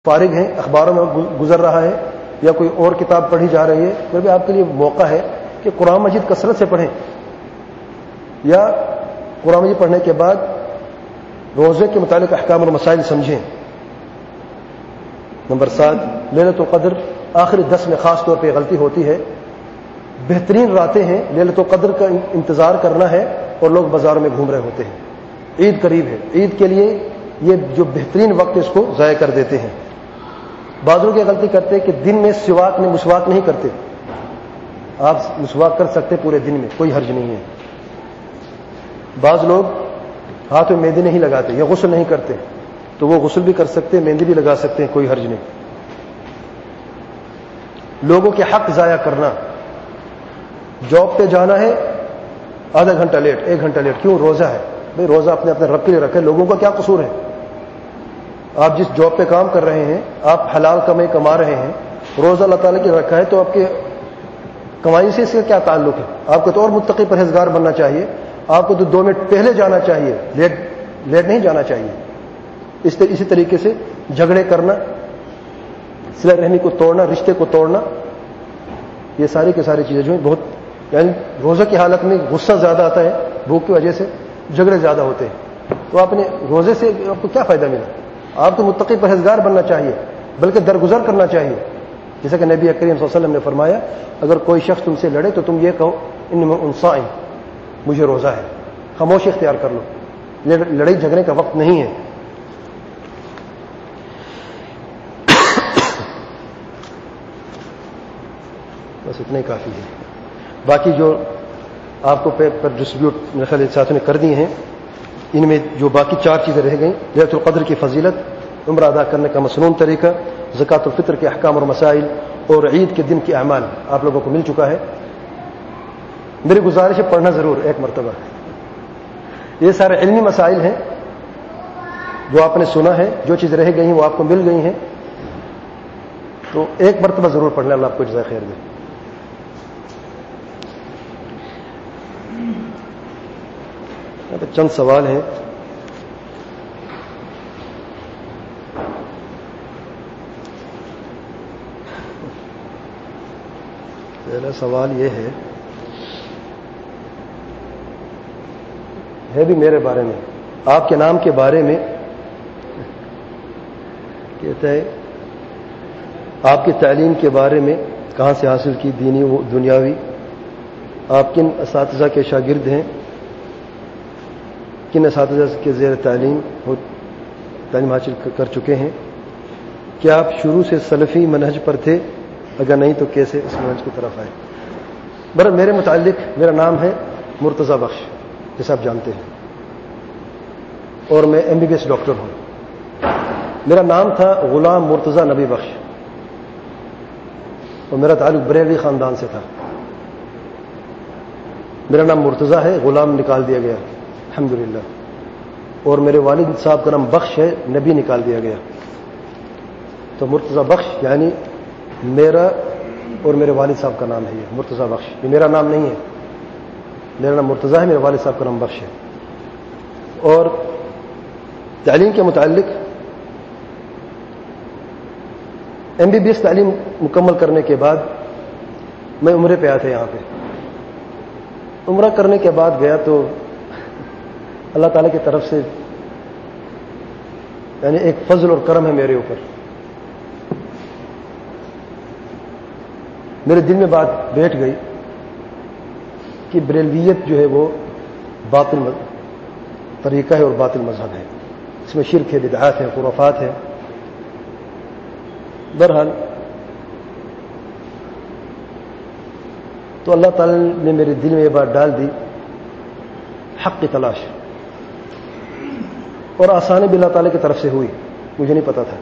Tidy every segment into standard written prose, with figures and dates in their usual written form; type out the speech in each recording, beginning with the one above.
فارغ ہیں، اخباروں میں گزر رہا ہے یا کوئی اور کتاب پڑھی جا رہی ہے، پھر بھی آپ کے لیے موقع ہے کہ قرآن مجید کثرت سے پڑھیں، یا قرآن مجید پڑھنے کے بعد روزے کے متعلق احکام اور مسائل سمجھیں۔ نمبر 7، لیلۃ القدر آخری 10 میں خاص طور پہ غلطی ہوتی ہے۔ بہترین راتیں ہیں، لیلۃ القدر کا انتظار کرنا ہے اور لوگ بازاروں میں گھوم رہے ہوتے ہیں، عید قریب ہے، عید کے لیے یہ جو بہترین وقت اس کو ضائع کر دیتے ہیں۔ بعض لوگ یہ غلطی کرتے ہیں کہ دن میں مسواک نہیں کرتے۔ آپ مسواک کر سکتے پورے دن میں، کوئی حرج نہیں ہے۔ بعض لوگ ہاتھ میں مہندی نہیں لگاتے یا غسل نہیں کرتے، تو وہ غسل بھی کر سکتے ہیں، مہندی بھی لگا سکتے ہیں، کوئی حرج نہیں۔ لوگوں کے حق ضائع کرنا، جاب پہ جانا ہے آدھا گھنٹہ لیٹ، 1 گھنٹہ لیٹ، کیوں؟ روزہ ہے۔ بھئی روزہ اپنے رب کے لیے رکھے، لوگوں کا کیا قصور ہے؟ آپ جس جاب پہ کام کر رہے ہیں، آپ حلال کمائی کما رہے ہیں، روزہ اللہ تعالیٰ کی رکھا ہے، تو آپ کے کمائی سے اس کا کیا تعلق ہے؟ آپ کو تو اور متقی پرہیزگار بننا چاہیے، آپ کو تو 2 منٹ پہلے جانا چاہیے، لیٹ نہیں جانا چاہیے۔ اسی طریقے سے جھگڑے کرنا، صلہ رحمی کو توڑنا، رشتے کو توڑنا، یہ ساری کی ساری چیزیں جو ہیں بہت، یعنی روزہ کی حالت میں غصہ زیادہ آتا ہے، بھوک کی وجہ سے جھگڑے زیادہ ہوتے ہیں، تو آپ نے روزے سے آپ کو کیا فائدہ ملا؟ آپ کو متقی پرہیزگار بننا چاہیے، بلکہ درگزر کرنا چاہیے۔ جیسا کہ نبی کریم صلی اللہ علیہ وسلم نے فرمایا، اگر کوئی شخص تم سے لڑے تو تم یہ کہو انی صائم، مجھے روزہ ہے، خاموشی اختیار کر لو، لڑائی جھگڑے کا وقت نہیں ہے۔ بس اتنا ہی کافی ہے۔ باقی جو آپ کو پیپر ڈسٹریبیوٹ میرے خیال ساتھ نے کر دی ہیں، ان میں جو باقی 4 چیزیں رہ گئیں، لیلۃ القدر کی فضیلت، عمرہ ادا کرنے کا مسنون طریقہ، زکوٰۃ الفطر کے احکام اور مسائل، اور عید کے دن کے اعمال آپ لوگوں کو مل چکا ہے۔ میری گزارش ہے پڑھنا ضرور ایک مرتبہ۔ یہ سارے علمی مسائل ہیں جو آپ نے سنا ہے، جو چیز رہ گئی ہیں وہ آپ کو مل گئی ہیں، تو ایک مرتبہ ضرور پڑھ لیں، اللہ آپ کو جزائے خیر دے۔ چند سوال ہیں۔ پہلا سوال یہ ہے بھی میرے بارے میں، آپ کے نام کے بارے میں، کہتا ہے آپ کی تعلیم کے بارے میں کہاں سے حاصل کی، دینی و دنیاوی، آپ کن اساتذہ کے شاگرد ہیں، کن اساتذہ کے زیر تعلیم حاصل کر چکے ہیں، کیا آپ شروع سے سلفی منہج پر تھے، اگر نہیں تو کیسے اس منہج کی طرف آئے؟ برحال میرے متعلق میرا نام ہے مرتضی بخش، جیسا آپ جانتے ہیں، اور میں MBBS ڈاکٹر ہوں۔ میرا نام تھا غلام مرتضی نبی بخش، اور میرا تعلق بریلوی خاندان سے تھا۔ میرا نام مرتضی ہے، غلام نکال دیا گیا الحمدللہ، اور میرے والد صاحب کا نام بخش ہے، نبی نکال دیا گیا، تو مرتضی بخش یعنی میرا اور میرے والد صاحب کا نام ہے، یہ مرتضی بخش، یہ میرا نام نہیں ہے، میرا نام مرتضی ہے، میرے والد صاحب کا نام بخش ہے۔ اور تعلیم کے متعلق MBBS تعلیم مکمل کرنے کے بعد میں عمرے پہ آیا تھا، یہاں پہ عمرہ کرنے کے بعد گیا تو اللہ تعالیٰ کی طرف سے یعنی ایک فضل اور کرم ہے میرے اوپر، میرے دل میں بات بیٹھ گئی کہ بریلویت جو ہے وہ باطل طریقہ ہے اور باطل مذہب ہے، اس میں شرک ہے، بدعات ہے، خرافات ہے۔ بہرحال تو اللہ تعالیٰ نے میرے دل میں یہ بات ڈال دی، حق کی تلاش، اور آسانی بھی اللہ تعالیٰ کی طرف سے ہوئی، مجھے نہیں پتا تھا۔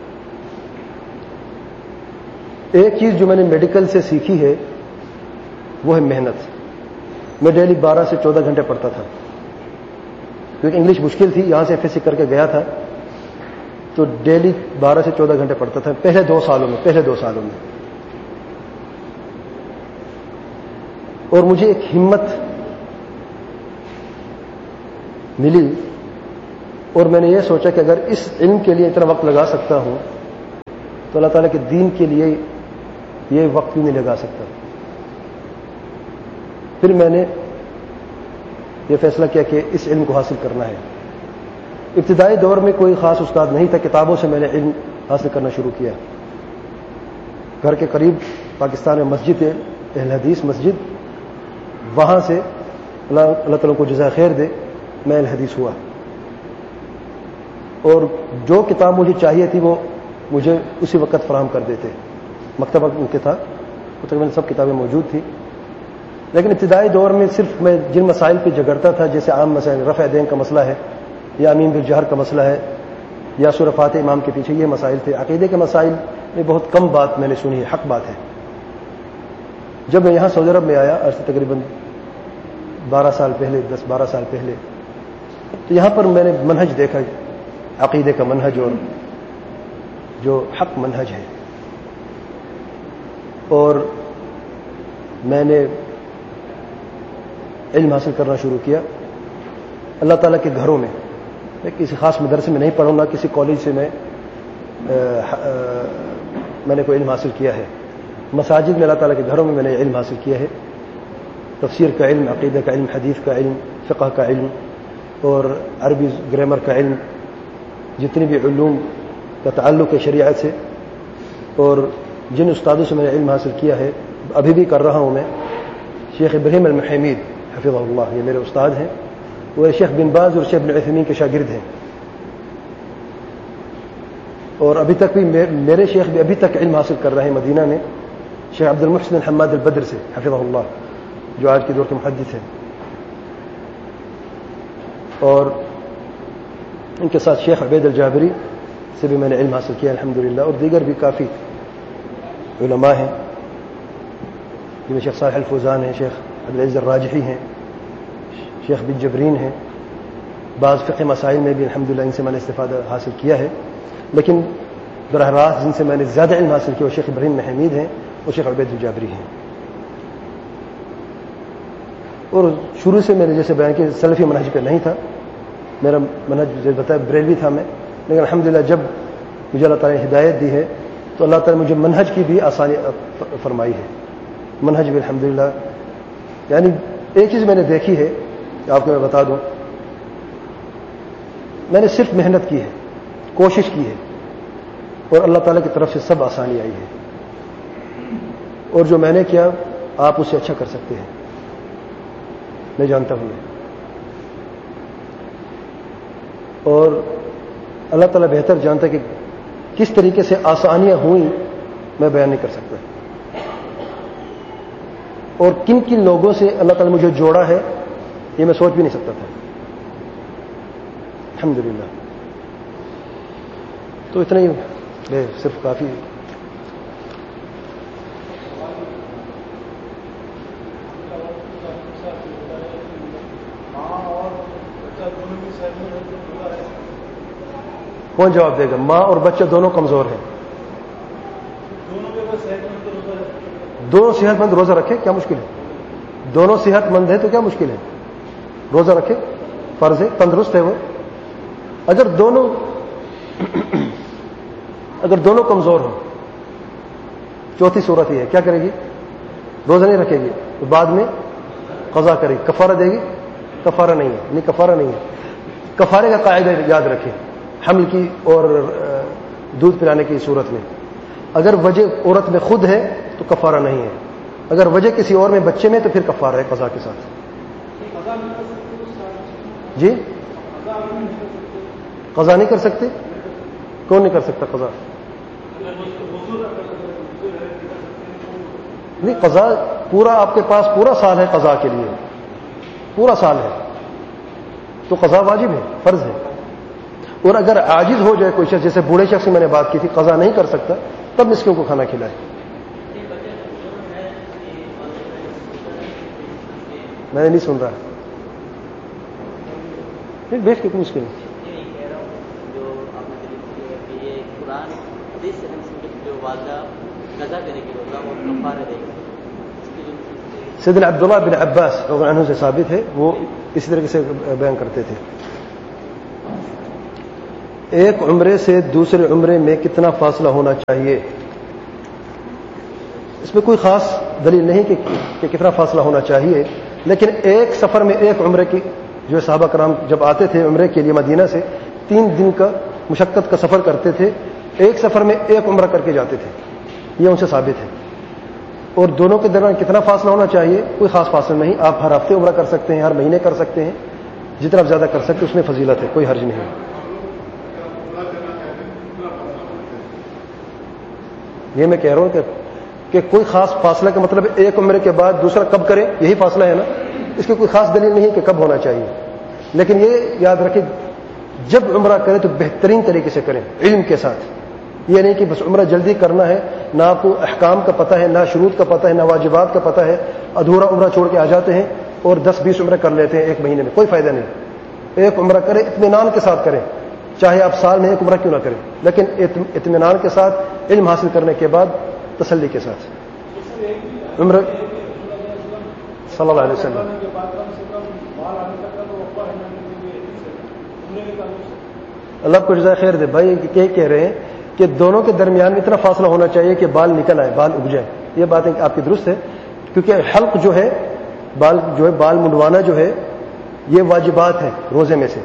ایک چیز جو میں نے میڈیکل سے سیکھی ہے وہ ہے محنت۔ میں ڈیلی 12 سے 14 گھنٹے پڑھتا تھا، کیونکہ انگلش مشکل تھی، یہاں سے FSC کر کے گیا تھا، تو ڈیلی 12 سے 14 گھنٹے پڑھتا تھا پہلے 2 سالوں میں، اور مجھے ایک ہمت ملی، اور میں نے یہ سوچا کہ اگر اس علم کے لیے اتنا وقت لگا سکتا ہوں تو اللہ تعالیٰ کے دین کے لیے یہ وقت بھی نہیں لگا سکتا. پھر میں نے یہ فیصلہ کیا کہ اس علم کو حاصل کرنا ہے. ابتدائی دور میں کوئی خاص استاد نہیں تھا، کتابوں سے میں نے علم حاصل کرنا شروع کیا. گھر کے قریب پاکستان میں مسجد ہے، اہل حدیث مسجد، وہاں سے اللہ تعالیٰ کو جزائے خیر دے میں اہل حدیث ہوا. اور جو کتاب مجھے چاہیے تھی وہ مجھے اسی وقت فراہم کر دیتے. مکتبہ ان کے تھا، تقریباً سب کتابیں موجود تھیں. لیکن ابتدائی دور میں صرف میں جن مسائل پہ جھگڑتا تھا، جیسے عام مسائل، رفع دین کا مسئلہ ہے یا امین بالجہر کا مسئلہ ہے یا سورہ فاتحہ امام کے پیچھے، یہ مسائل تھے. عقیدے کے مسائل میں بہت کم بات میں نے سنی ہے، حق بات ہے. جب میں یہاں سعودی عرب میں آیا، آج سے تقریباً 12 سال پہلے، 10-12 سال پہلے، تو یہاں پر میں نے منہج دیکھا، عقیدے کا منہج اور جو حق منہج ہے. اور میں نے علم حاصل کرنا شروع کیا اللہ تعالیٰ کے گھروں میں. میں کسی خاص مدرسے میں نہیں پڑھوں، نہ کسی کالج سے میں نے کوئی علم حاصل کیا ہے. مساجد میں اللہ تعالیٰ کے گھروں میں نے علم حاصل کیا ہے. تفسیر کا علم، عقیدہ کا علم، حدیث کا علم، فقہ کا علم اور عربی گرامر کا علم، جتنی بھی علوم کا تعلق ہے شریعت سے. اور جن استادوں سے میں نے علم حاصل کیا ہے، ابھی بھی کر رہا ہوں میں، شیخ ابراہیم المحیمید حفظہ اللہ، یہ میرے استاد ہیں. وہ شیخ بن باز اور شیخ بن عثیمین کے شاگرد ہیں. اور ابھی تک بھی میرے شیخ بھی ابھی تک علم حاصل کر رہے ہیں مدینہ میں، شیخ عبد المحسن حماد البدر سے حفظہ اللہ، جو آج کے دور کے محدث ہیں. اور ان کے ساتھ شیخ عبید الجابری سے بھی میں نے علم حاصل کیا الحمدللہ. اور دیگر بھی کافی علماء ہیں، جن میں شیخ صالح الفوزان ہیں، شیخ عبدالعزیز الراجحی ہیں، شیخ بن جبرین ہیں. بعض فقہ مسائل میں بھی الحمدللہ ان سے میں نے استفادہ حاصل کیا ہے. لیکن براہ راست جن سے میں نے زیادہ علم حاصل کیا وہ شیخ ابراہیم محمید ہیں اور شیخ عبید الجابری ہیں. اور شروع سے میں نے جیسے بیان کیا سلفی منہج پہ نہیں تھا، میرا منہج جیسے بتایا بریلوی تھا میں. لیکن الحمدللہ جب مجھے اللہ تعالیٰ نے ہدایت دی ہے تو اللہ تعالیٰ نے مجھے منہج کی بھی آسانی فرمائی ہے. منہج بھی الحمدللہ، یعنی ایک چیز میں نے دیکھی ہے آپ کو میں بتا دوں، میں نے صرف محنت کی ہے، کوشش کی ہے، اور اللہ تعالیٰ کی طرف سے سب آسانی آئی ہے. اور جو میں نے کیا آپ اس سے اچھا کر سکتے ہیں، میں جانتا ہوں. اور اللہ تعالیٰ بہتر جانتا ہے کہ کس طریقے سے آسانیاں ہوئیں میں بیان نہیں کر سکتا، اور کن کن لوگوں سے اللہ تعالیٰ نے مجھے جوڑا ہے یہ میں سوچ بھی نہیں سکتا تھا الحمدللہ. تو اتنا ہی صرف کافی. کون جواب دے گا؟ ماں اور بچہ دونوں کمزور ہیں. دونوں صحت مند روزہ رکھے کیا مشکل ہے؟ دونوں صحت مند ہیں تو کیا مشکل ہے؟ روزہ رکھے، فرض ہے، تندرست ہے وہ. اگر دونوں کمزور ہوں، چوتھی صورت یہ ہے، کیا کرے گی؟ روزہ نہیں رکھے گی تو بعد میں قضا کرے گی. کفارہ دے گی؟ کفارہ نہیں ہے، نہیں کفارہ نہیں ہے. کفارے کا قاعدہ یاد رکھیں حمل کی اور دودھ پلانے کی صورت میں. اگر وجہ عورت میں خود ہے تو کفارہ نہیں ہے، اگر وجہ کسی اور میں بچے میں تو پھر کفارہ ہے قضا کے ساتھ. جی قضا نہیں کر سکتے؟ کون نہیں کر سکتا قضا؟ نہیں، قضا پورا آپ کے پاس پورا سال ہے قضا کے لیے، پورا سال ہے تو قضا واجب ہے، فرض ہے. اور اگر عاجز ہو جائے کوئی شخص، جیسے بوڑھے شخص سے میں نے بات کی تھی، قضا نہیں کر سکتا، تب مسکینوں کو کھانا کھلائے. میں نے نہیں سن رہا، بیٹھ کے کوئی مشکل نہیں. سیدنا عبداللہ بن عباس رضی اللہ عنہ سے ثابت ہے، وہ اسی طریقے سے بیان کرتے تھے. ایک عمرے سے دوسرے عمرے میں کتنا فاصلہ ہونا چاہیے؟ اس میں کوئی خاص دلیل نہیں کہ کتنا فاصلہ ہونا چاہیے، لیکن ایک سفر میں ایک عمرے کی جو صحابہ کرام جب آتے تھے عمرے کے لیے مدینہ سے 3 دن کا مشقت کا سفر کرتے تھے، ایک سفر میں ایک عمرہ کر کے جاتے تھے، یہ ان سے ثابت ہے۔ اور دونوں کے درمیان کتنا فاصلہ ہونا چاہیے؟ کوئی خاص فاصلہ نہیں، آپ ہر ہفتے عمرہ کر سکتے ہیں، ہر مہینے کر سکتے ہیں، جتنا آپ زیادہ کر سکتے ہیں اس میں فضیلت ہے، کوئی حرج نہیں۔ یہ میں کہہ رہا ہوں کہ کوئی خاص فاصلہ کا مطلب ایک عمرے کے بعد دوسرا کب کریں، یہی فاصلہ ہے نا، اس کی کوئی خاص دلیل نہیں کہ کب ہونا چاہیے، لیکن یہ یاد رکھیں جب عمرہ کریں تو بہترین طریقے سے کریں، علم کے ساتھ۔ یہ نہیں کہ بس عمرہ جلدی کرنا ہے، نہ آپ کو احکام کا پتہ ہے، نہ شروط کا پتہ ہے، نہ واجبات کا پتہ ہے، ادھورا عمرہ چھوڑ کے آ جاتے ہیں اور 10-20 عمرہ کر لیتے ہیں ایک مہینے میں، کوئی فائدہ نہیں۔ ایک عمرہ کریں، اطمینان کے ساتھ کریں، چاہے آپ سال میں ایک عمرہ کیوں نہ کریں، لیکن اطمینان کے ساتھ، علم حاصل کرنے کے بعد تسلی کے ساتھ۔ عمرہ صلی اللہ علیہ وسلم اللہ کو جزائے خیر دے بھائی، یہ کہہ رہے ہیں کہ دونوں کے درمیان میں اتنا فاصلہ ہونا چاہیے کہ بال نکل آئے، بال اگ جائے۔ یہ بات آپ کی درست ہے، کیونکہ حلق جو ہے، بال منڈوانا جو ہے، یہ واجبات ہیں روزے میں سے،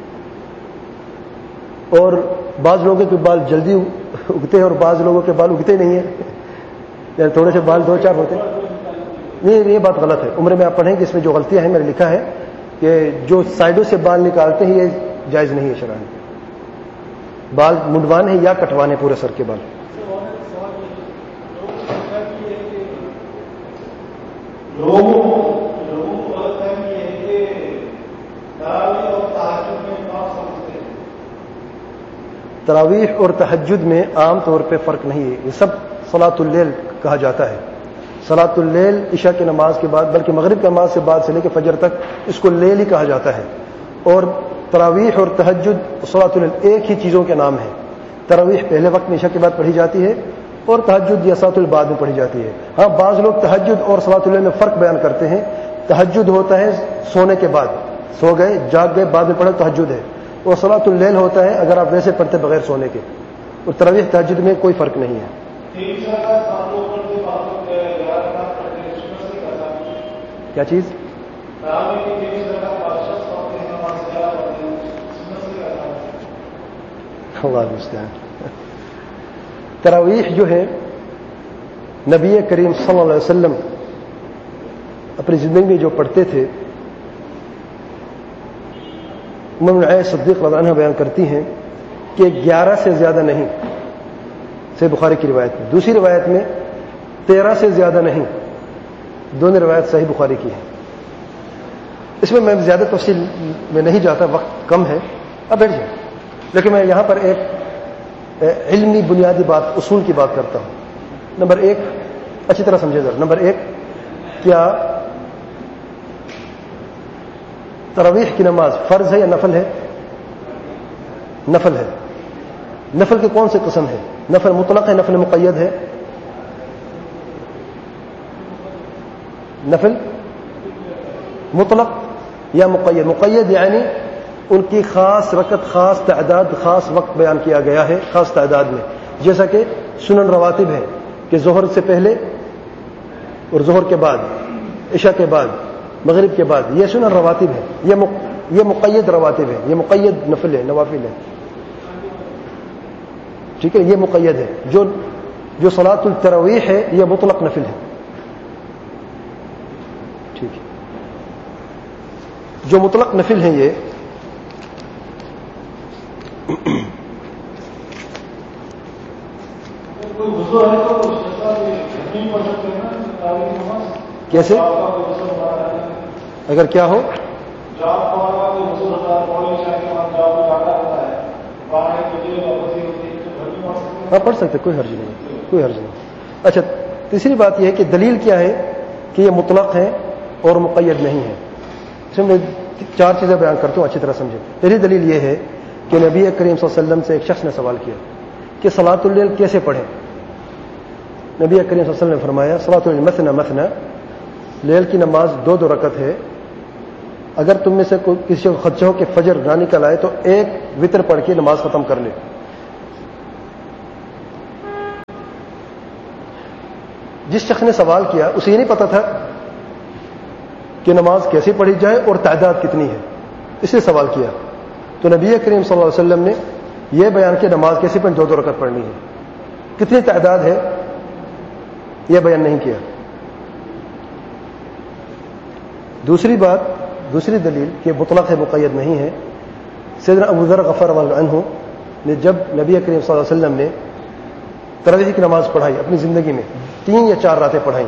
اور بعض لوگوں کے بال جلدی اگتے ہیں اور بعض لوگوں کے بال اگتے نہیں ہیں، یعنی تھوڑے سے بال 2-4 ہوتے ہیں۔ نہیں، یہ بات غلط ہے، عمرے میں آپ پڑھیں کہ اس میں جو غلطیاں ہیں، میں نے لکھا ہے کہ جو سائڈوں سے بال نکالتے ہیں یہ جائز نہیں ہے شرعاً، بال منڈوانے ہیں یا کٹوانے پورے سر کے بال۔ تراویح اور تہجد میں عام طور پہ فرق نہیں ہے، یہ سب صلاۃ اللیل کہا جاتا ہے۔ صلاۃ اللیل عشاء کی نماز کے بعد، بلکہ مغرب کی نماز سے بعد سے لے کے فجر تک اس کو لیل ہی کہا جاتا ہے، اور تراویح اور تہجد صلاۃ اللیل ایک ہی چیزوں کے نام ہیں۔ تراویح پہلے وقت میں عشاء کے بعد پڑھی جاتی ہے اور تہجد یا صلاۃ اللیل بعد میں پڑھی جاتی ہے۔ ہاں، بعض لوگ تہجد اور صلاۃ اللیل میں فرق بیان کرتے ہیں۔ تہجد ہوتا ہے سونے کے بعد، سو گئے جاگ گئے بعد میں پڑھا تہجد ہے، اور صلاۃ اللیل ہوتا ہے اگر آپ ویسے پڑھتے بغیر سونے کے، اور تراویح تہجد میں کوئی فرق نہیں ہے۔ کیا چیز؟ تراویح جو ہے نبی کریم صلی اللہ علیہ وسلم اپنی زندگی میں جو پڑھتے تھے، ام عائشہ صدیق رضی اللہ عنہا بیان کرتی ہیں کہ 11 سے زیادہ نہیں، صحیح بخاری کی روایت میں، دوسری روایت میں 13 سے زیادہ نہیں، دونوں روایت صحیح بخاری کی ہے۔ اس میں میں زیادہ تفصیل میں نہیں جاتا، وقت کم ہے، اب بیٹھ جائیں، لیکن میں یہاں پر ایک علمی بنیادی بات، اصول کی بات کرتا ہوں۔ نمبر 1 اچھی طرح سمجھے ذرا۔ نمبر 1، کیا تراویح کی نماز فرض ہے یا نفل ہے؟ نفل ہے۔ نفل کی کون سی قسم ہے؟ نفل مطلق ہے، نفل مقید ہے؟ نفل مطلق یا مقید؟ مقید یعنی ان کی خاص رکعت، خاص تعداد، خاص وقت بیان کیا گیا ہے، خاص تعداد میں، جیسا کہ سنن رواتب ہے کہ ظہر سے پہلے اور ظہر کے بعد، عشاء کے بعد، مغرب کے بعد، یہ سنن رواتب ہے، یہ مقید رواتب ہے، یہ مقید نفل ہے، نوافل ہے، ٹھیک ہے، یہ مقید ہے۔ جو صلاۃ التراویح ہے یہ مطلق نفل ہے، ٹھیک ہے۔ جو مطلق نفل ہیں یہ کیسے؟ اگر کیا ہو؟ ہاں پڑھ سکتے، کوئی حرج نہیں، کوئی حرج نہیں۔ اچھا، تیسری بات یہ ہے کہ دلیل کیا ہے کہ یہ مطلق ہے اور مقید نہیں ہے۔ اس میں 4 چیزیں بیان کرتا ہوں، اچھی طرح سمجھیں۔ پہلی دلیل یہ ہے کہ نبی کریم صلی اللہ علیہ وسلم سے ایک شخص نے سوال کیا کہ صلاۃ اللیل کیسے پڑھیں؟ نبی کریم صلی اللہ علیہ وسلم نے فرمایا صلاۃ اللیل مثنى مثنى، لیل کی نماز 2 رکعت ہے، اگر تم میں سے کوئی کسی کو خدشہ ہو کہ فجر نہ نکل آئے تو ایک وتر پڑھ کے نماز ختم کر لے. جس شخص نے سوال کیا اسے یہ نہیں پتا تھا کہ نماز کیسے پڑھی جائے اور تعداد کتنی ہے، اس نے سوال کیا. تو نبی کریم صلی اللہ علیہ وسلم نے یہ بیان کیا نماز کیسے پڑھنی، 2 رکعت پڑھنی ہے. کتنی تعداد ہے یہ بیان نہیں کیا. دوسری بات، دوسری دلیل کہ مطلق ہے مقید نہیں ہے. سیدنا ابو ذر غفار اللہ عنہ نے جب نبی کریم صلی اللہ علیہ وسلم نے تراویح کی نماز پڑھائی اپنی زندگی میں 3 یا 4 راتیں پڑھائیں،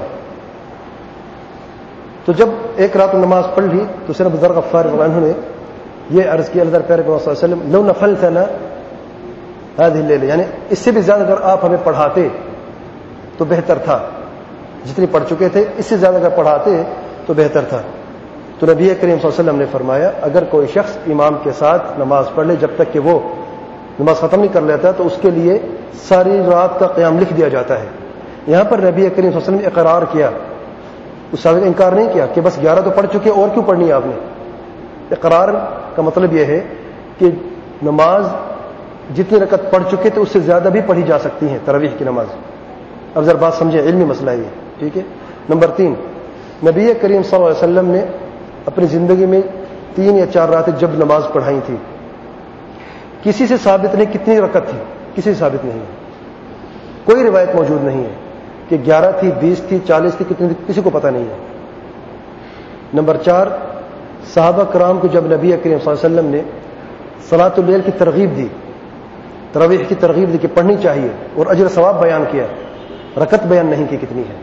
تو جب ایک رات نماز پڑھ لی تو سیدنا ابو ذر غفار اللہ عنہ نے یہ عرض کیا اللہ پیارے صلی اللہ علیہ وسلم لو نفلتنا هذه الليلة، یعنی اس سے بھی زیادہ اگر آپ ہمیں پڑھاتے تو بہتر تھا. جتنی پڑھ چکے تھے اس سے زیادہ اگر پڑھاتے تو بہتر تھا. تو نبی کریم صلی اللہ علیہ وسلم نے فرمایا اگر کوئی شخص امام کے ساتھ نماز پڑھ لے جب تک کہ وہ نماز ختم نہیں کر لیتا تو اس کے لیے ساری رات کا قیام لکھ دیا جاتا ہے. یہاں پر نبی کریم صلی اللہ علیہ وسلم نے اقرار کیا، اس کا انکار نہیں کیا کہ بس 11 تو پڑھ چکے اور کیوں پڑھنی ہے آپ نے. اقرار کا مطلب یہ ہے کہ نماز جتنی رکعت پڑھ چکے تو اس سے زیادہ بھی پڑھی جا سکتی ہیں تراویح کی نماز. اب ذرا بات سمجھیں، علمی مسئلہ ہے یہ، ٹھیک ہے. نمبر 3، نبی کریم صلی اللہ علیہ وسلم نے اپنی زندگی میں 3 یا 4 راتیں جب نماز پڑھائی تھی، کسی سے ثابت نہیں کتنی رکعت تھی، کسی سے ثابت نہیں ہے. کوئی روایت موجود نہیں ہے کہ 11 تھی، 20 تھی، 40 تھی، کتنی تھی، کسی کو پتہ نہیں ہے. نمبر 4، صحابہ کرام کو جب نبی کریم صلی اللہ علیہ وسلم نے صلاۃ اللیل کی ترغیب دی، تراویح کی ترغیب دی کہ پڑھنی چاہیے اور اجر ثواب بیان کیا، رکعت بیان نہیں کی کتنی ہے.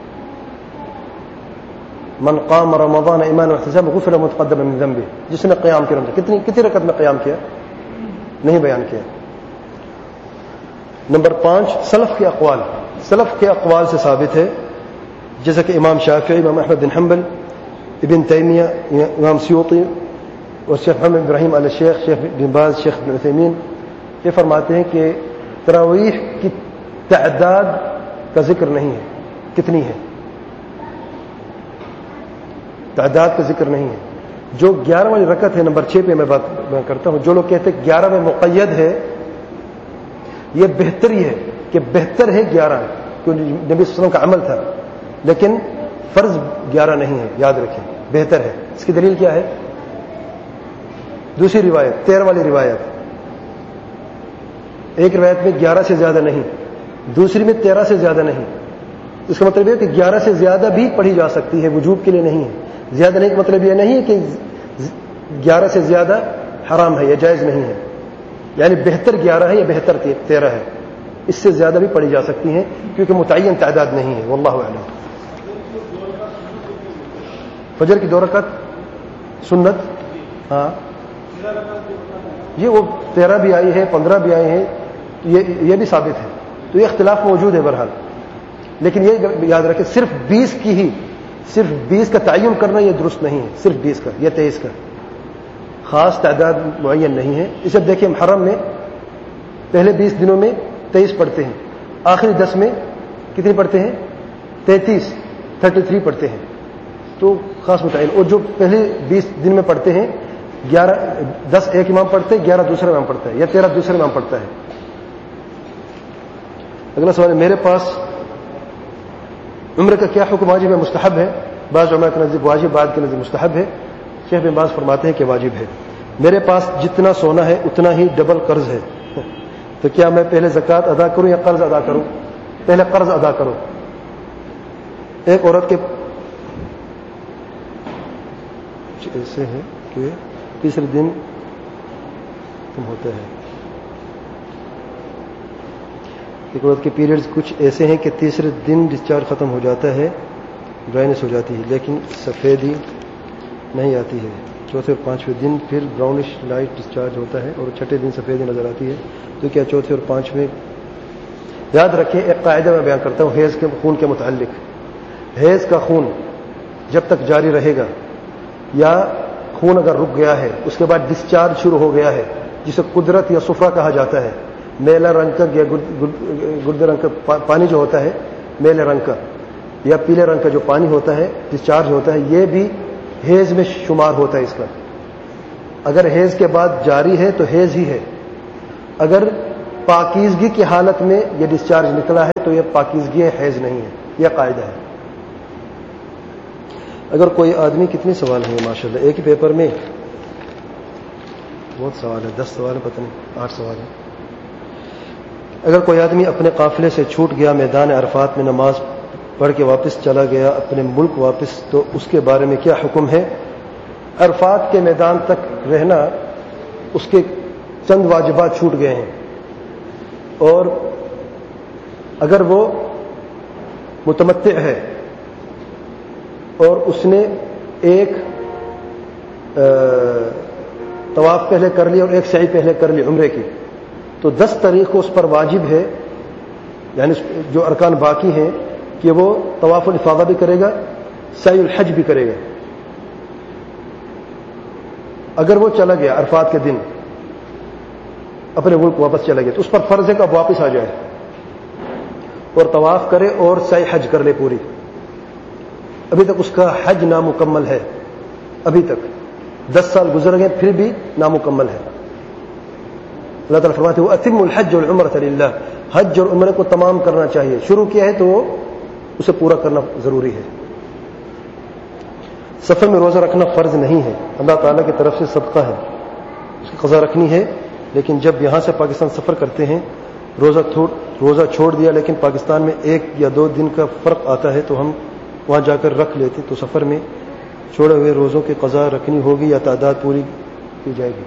من قام رمضان ایمانا واحتسابا غفر له ما تقدم من ذنبه، جس نے قیام کیا کتنی رکعت میں قیام کیا، نہیں بیان کیا. نمبر 5، سلف کے اقوال، سلف کے اقوال سے ثابت ہے جیسا کہ امام شافعی، امام احمد بن حنبل، ابن تیمیہ، امام سیوطی اور شیخ محمد ابراہیم آل شیخ، شیخ بن باز، شیخ بن عثیمین یہ فرماتے ہیں کہ تراویح کی تعداد کا ذکر نہیں ہے، کتنی ہے تعداد کا ذکر نہیں ہے. جو 11 والی رکعت ہے، نمبر 6 پہ میں بات کرتا ہوں، جو لوگ کہتے ہیں 11 میں مقید ہے، یہ بہتر ہی ہے کہ بہتر ہے 11، کیونکہ نبی صلی اللہ علیہ وسلم کا عمل تھا، لیکن فرض 11 نہیں ہے، یاد رکھیں بہتر ہے. اس کی دلیل کیا ہے؟ دوسری روایت 13 والی روایت، ایک روایت میں 11 سے زیادہ نہیں، دوسری میں 13 سے زیادہ نہیں. اس کا مطلب یہ کہ 11 سے زیادہ بھی پڑھی جا سکتی ہے، وجوب کے لیے نہیں ہے. زیادہ نہیں کا مطلب یہ نہیں ہے کہ 11 سے زیادہ حرام ہے یا جائز نہیں ہے، یعنی بہتر 11 ہے یا بہتر 13 ہے، اس سے زیادہ بھی پڑھی جا سکتی ہیں کیونکہ متعین تعداد نہیں ہے. واللہ اعلم. فجر کی 2 رکعت سنت، ہاں یہ وہ 13 بھی آئی ہے، 15 بھی آئی ہیں، یہ بھی ثابت ہے. تو یہ اختلاف موجود ہے بہرحال، لیکن یہ یاد رکھیں صرف 20 کا تعین کرنا یہ درست نہیں ہے. صرف 20 کا یا 23 کا خاص تعداد معین نہیں ہے. اسے دیکھیں محرم میں پہلے 20 دنوں میں 23 پڑھتے ہیں، آخری 10 میں کتنی پڑھتے ہیں؟ 33 پڑھتے ہیں. تو خاص متعین. اور جو پہلے 20 دن میں پڑھتے ہیں 10 ایک امام پڑھتے ہیں، 11 دوسرا امام پڑھتا ہے، یا 13 دوسرا امام پڑھتا ہے. اگلا سوال ہے میرے پاس عمرہ کا کیا حکم؟ واجب ہے مستحب ہے؟ بعض علماء کے نزدیک واجب، بعض کے نزدیک مستحب ہے. شیخ بن باز فرماتے ہیں کہ واجب ہے. میرے پاس جتنا سونا ہے اتنا ہی ڈبل قرض ہے، تو کیا میں پہلے زکوٰۃ ادا کروں یا قرض ادا کروں؟ پہلے قرض ادا کرو. ایک عورت کے ایسے ہے کہ تیسرے دن ہوتا ہے، ایک عورت کے پیریڈز کچھ ایسے ہیں کہ تیسرے دن ڈسچارج ختم ہو جاتا ہے، ڈرائنس ہو جاتی ہے، لیکن سفیدی نہیں آتی ہے. چوتھے اور 5ویں دن پھر براؤنش لائٹ ڈسچارج ہوتا ہے اور 6ٹھے دن سفیدی نظر آتی ہے. تو کیا چوتھے اور 5ویں؟ یاد رکھیں ایک قاعدہ میں بیان کرتا ہوں حیض کے خون کے متعلق. حیض کا خون جب تک جاری رہے گا یا خون اگر رک گیا ہے اس کے بعد ڈسچارج شروع ہو گیا ہے، جسے قدرت یا صفرا کہا جاتا ہے، میلا رنگ کا یا گردے رنگ کا پانی جو ہوتا ہے، میلے رنگ کا یا پیلے رنگ کا جو پانی ہوتا ہے ڈسچارج ہوتا ہے، یہ بھی حیض میں شمار ہوتا ہے اس کا. اگر حیض کے بعد جاری ہے تو حیض ہی ہے. اگر پاکیزگی کی حالت میں یہ ڈسچارج نکلا ہے تو یہ پاکیزگی ہے، حیض نہیں ہے. یہ قاعدہ ہے. اگر کوئی آدمی، کتنے سوال ہیں ماشاءاللہ ایک ہی پیپر میں؟ بہت سوال ہے، 10 سوال ہے، پتہ نہیں 8 سوال ہے. اگر کوئی آدمی اپنے قافلے سے چھوٹ گیا، میدان عرفات میں نماز پڑھ کے واپس چلا گیا اپنے ملک واپس، تو اس کے بارے میں کیا حکم ہے؟ عرفات کے میدان تک رہنا، اس کے چند واجبات چھوٹ گئے ہیں، اور اگر وہ متمتع ہے اور اس نے ایک طواف پہلے کر لی اور ایک سعی پہلے کر لی عمرے کی، تو 10 طریق کو اس پر واجب ہے، یعنی جو ارکان باقی ہیں کہ وہ طواف الافاضہ بھی کرے گا، سعی الحج بھی کرے گا. اگر وہ چلا گیا عرفات کے دن اپنے ملک واپس چلا گیا تو اس پر فرض ہے کہ اب واپس آ جائے اور طواف کرے اور سعی حج کر لے پوری. ابھی تک اس کا حج نامکمل ہے، ابھی تک 10 سال گزر گئے پھر بھی نامکمل ہے. اللہ تعالیٰ فرماتے ہیں وَأَتِمُّ الْحَجَّ وَالْعُمْرَةَ لِلَّهِ، حج اور عمرے کو تمام کرنا چاہیے. شروع کیا ہے تو اسے پورا کرنا ضروری ہے. سفر میں روزہ رکھنا فرض نہیں ہے، اللہ تعالیٰ کی طرف سے صدقہ ہے، اس کی قضا رکھنی ہے. لیکن جب یہاں سے پاکستان سفر کرتے ہیں، روزہ چھوڑ دیا لیکن پاکستان میں 1 یا 2 دن کا فرق آتا ہے تو ہم وہاں جا کر رکھ لیتے، تو سفر میں چھوڑے ہوئے روزوں کی قضا رکھنی ہوگی یا تعداد پوری کی جائے گی؟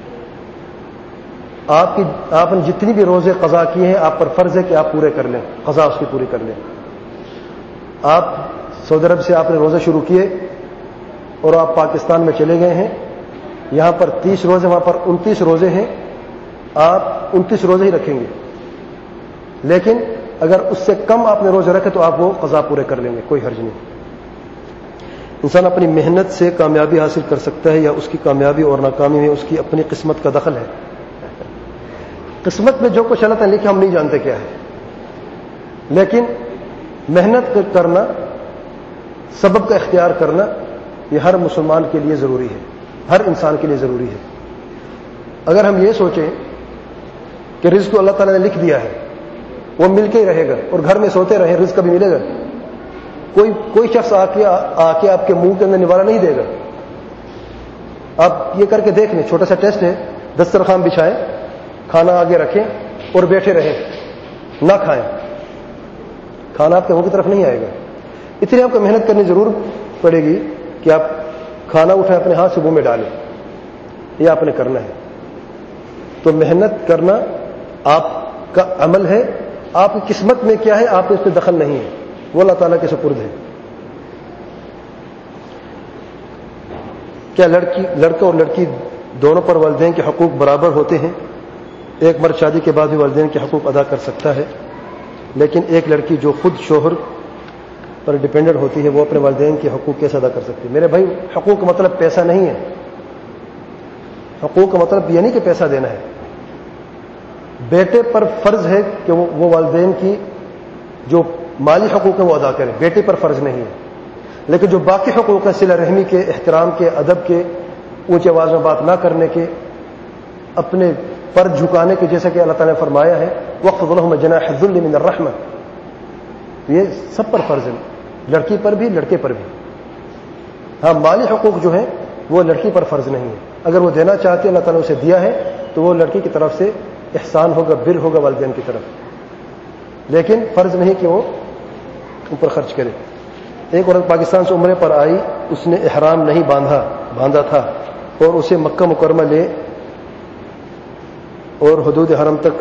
آپ نے جتنی بھی روزے قضا کیے ہیں آپ پر فرض ہے کہ آپ پورے کر لیں، قضا اس کی پوری کر لیں. آپ سعودی عرب سے آپ نے روزے شروع کیے اور آپ پاکستان میں چلے گئے ہیں، یہاں پر 30 روزے، وہاں پر 29 روزے ہیں، آپ 29 روزے ہی رکھیں گے. لیکن اگر اس سے کم آپ نے روزے رکھے تو آپ وہ قضا پورے کر لیں گے، کوئی حرج نہیں. انسان اپنی محنت سے کامیابی حاصل کر سکتا ہے یا اس کی کامیابی اور ناکامی میں اس کی اپنی قسمت کا دخل ہے؟ قسمت میں جو کچھ اللہ تعالیٰ لکھا ہم نہیں جانتے کیا ہے، لیکن محنت کرنا، سبب کا اختیار کرنا، یہ ہر مسلمان کے لیے ضروری ہے، ہر انسان کے لیے ضروری ہے. اگر ہم یہ سوچیں کہ رزق اللہ تعالیٰ نے لکھ دیا ہے، وہ مل کے ہی رہے گا اور گھر میں سوتے رہے رزق کبھی ملے گا؟ کوئی شخص آ کے آپ کے منہ کے اندر نوالہ نہیں دے گا. آپ یہ کر کے دیکھ لیں، چھوٹا سا ٹیسٹ ہے، دسترخوان بچھائیں، کھانا آگے رکھیں اور بیٹھے رہیں، نہ کھائیں، کھانا آپ کے منہ کی طرف نہیں آئے گا. اتنی آپ کو محنت کرنی ضرور پڑے گی کہ آپ کھانا اٹھائیں اپنے ہاتھ سے منہ میں ڈالیں، یہ آپ نے کرنا ہے. تو محنت کرنا آپ کا عمل ہے، آپ کی قسمت میں کیا ہے آپ اس پہ دخل نہیں ہے، وہ اللہ تعالیٰ کے سپرد ہے. کیا لڑکا اور لڑکی دونوں پر والدین کے حقوق برابر ہوتے ہیں؟ ایک مرد شادی کے بعد بھی والدین کے حقوق ادا کر سکتا ہے، لیکن ایک لڑکی جو خود شوہر پر ڈیپینڈنٹ ہوتی ہے وہ اپنے والدین کے حقوق کیسے ادا کر سکتی ہے؟ میرے بھائی، حقوق کا مطلب پیسہ نہیں ہے. حقوق کا مطلب یہ نہیں کہ پیسہ دینا ہے. بیٹے پر فرض ہے کہ وہ والدین کی جو مالی حقوق ہیں وہ ادا کریں، بیٹے پر فرض نہیں ہے. لیکن جو باقی حقوق ہیں، صلہ رحمی کے، احترام کے، ادب کے، اونچی آواز میں بات نہ کرنے کے، اپنے پر جھکانے کے، جیسا کہ اللہ تعالیٰ نے فرمایا ہے وَاخْفِضْ لَهُمْ جَنَاحَ الذُّلِّ مِنَ الرَّحْمَةِ، یہ سب پر فرض ہے، لڑکی پر بھی لڑکے پر بھی. ہاں، مالی حقوق جو ہیں وہ لڑکی پر فرض نہیں ہے. اگر وہ دینا چاہتے اللہ تعالیٰ نے اسے دیا ہے تو وہ لڑکی کی طرف سے احسان ہوگا، بر ہوگا والدین کی طرف، لیکن فرض نہیں کہ وہ ان پر خرچ کرے. ایک عورت پاکستان سے عمرے پر آئی، اس نے احرام نہیں باندھا تھا اور اسے مکہ مکرمہ لے اور حدود حرم تک،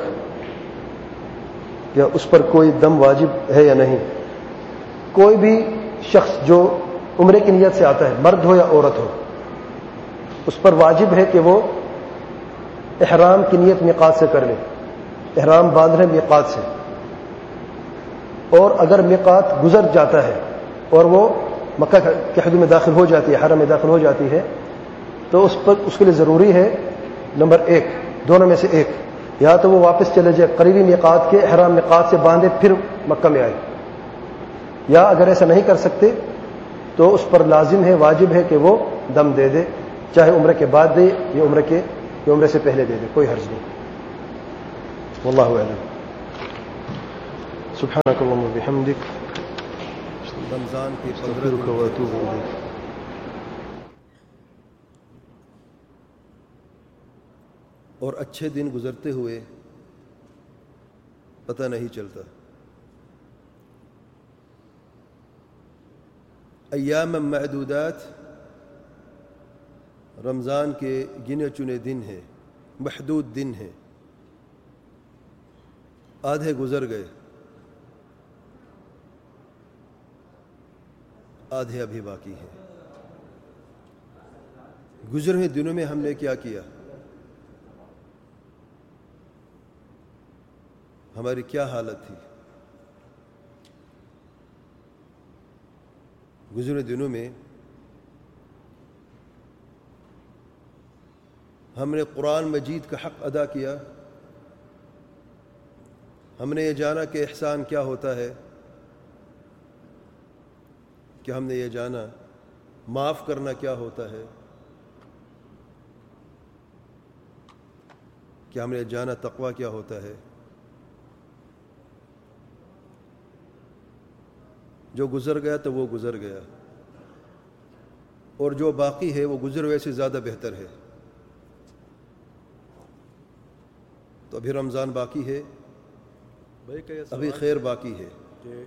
یا اس پر کوئی دم واجب ہے یا نہیں؟ کوئی بھی شخص جو عمرے کی نیت سے آتا ہے، مرد ہو یا عورت ہو، اس پر واجب ہے کہ وہ احرام کی نیت میقات سے کر لے. احرام باندھ رہے میقات سے، اور اگر میقات گزر جاتا ہے اور وہ مکہ کے حدود میں داخل ہو جاتی ہے، حرم میں داخل ہو جاتی ہے، تو اس کے لیے ضروری ہے نمبر 1، دونوں میں سے ایک، یا تو وہ واپس چلے جائے قریبی میقات کے، احرام میقات سے باندھے پھر مکہ میں آئے، یا اگر ایسا نہیں کر سکتے تو اس پر لازم ہے، واجب ہے کہ وہ دم دے دے، چاہے عمرے کے بعد دے یا عمرے سے پہلے دے دے، کوئی حرج نہیں۔ واللہ اعلم۔ سبحانک اللہم وبحمدک، رمضان کے 15 استغفرک دن واتوب الیک۔ اور اچھے دن گزرتے ہوئے پتہ نہیں چلتا۔ ایام معدودات رمضان کے گنے چنے دن ہیں، محدود دن ہیں، آدھے گزر گئے، آدھے ابھی باقی ہیں۔ گزرے ہوئے دنوں میں ہم نے کیا کیا؟ ہماری کیا حالت تھی؟ گزرے دنوں میں ہم نے قرآن مجید کا حق ادا کیا، ہم نے یہ جانا کہ احسان کیا ہوتا ہے، کہ ہم نے یہ جانا معاف کرنا کیا ہوتا ہے، کہ ہم نے جانا تقویٰ کیا ہوتا ہے۔ جو گزر گیا تو وہ گزر گیا، اور جو باقی ہے وہ گزر ہوئے سے زیادہ بہتر ہے۔ تو ابھی رمضان باقی ہے، ابھی خیر باقی ہے۔ کہ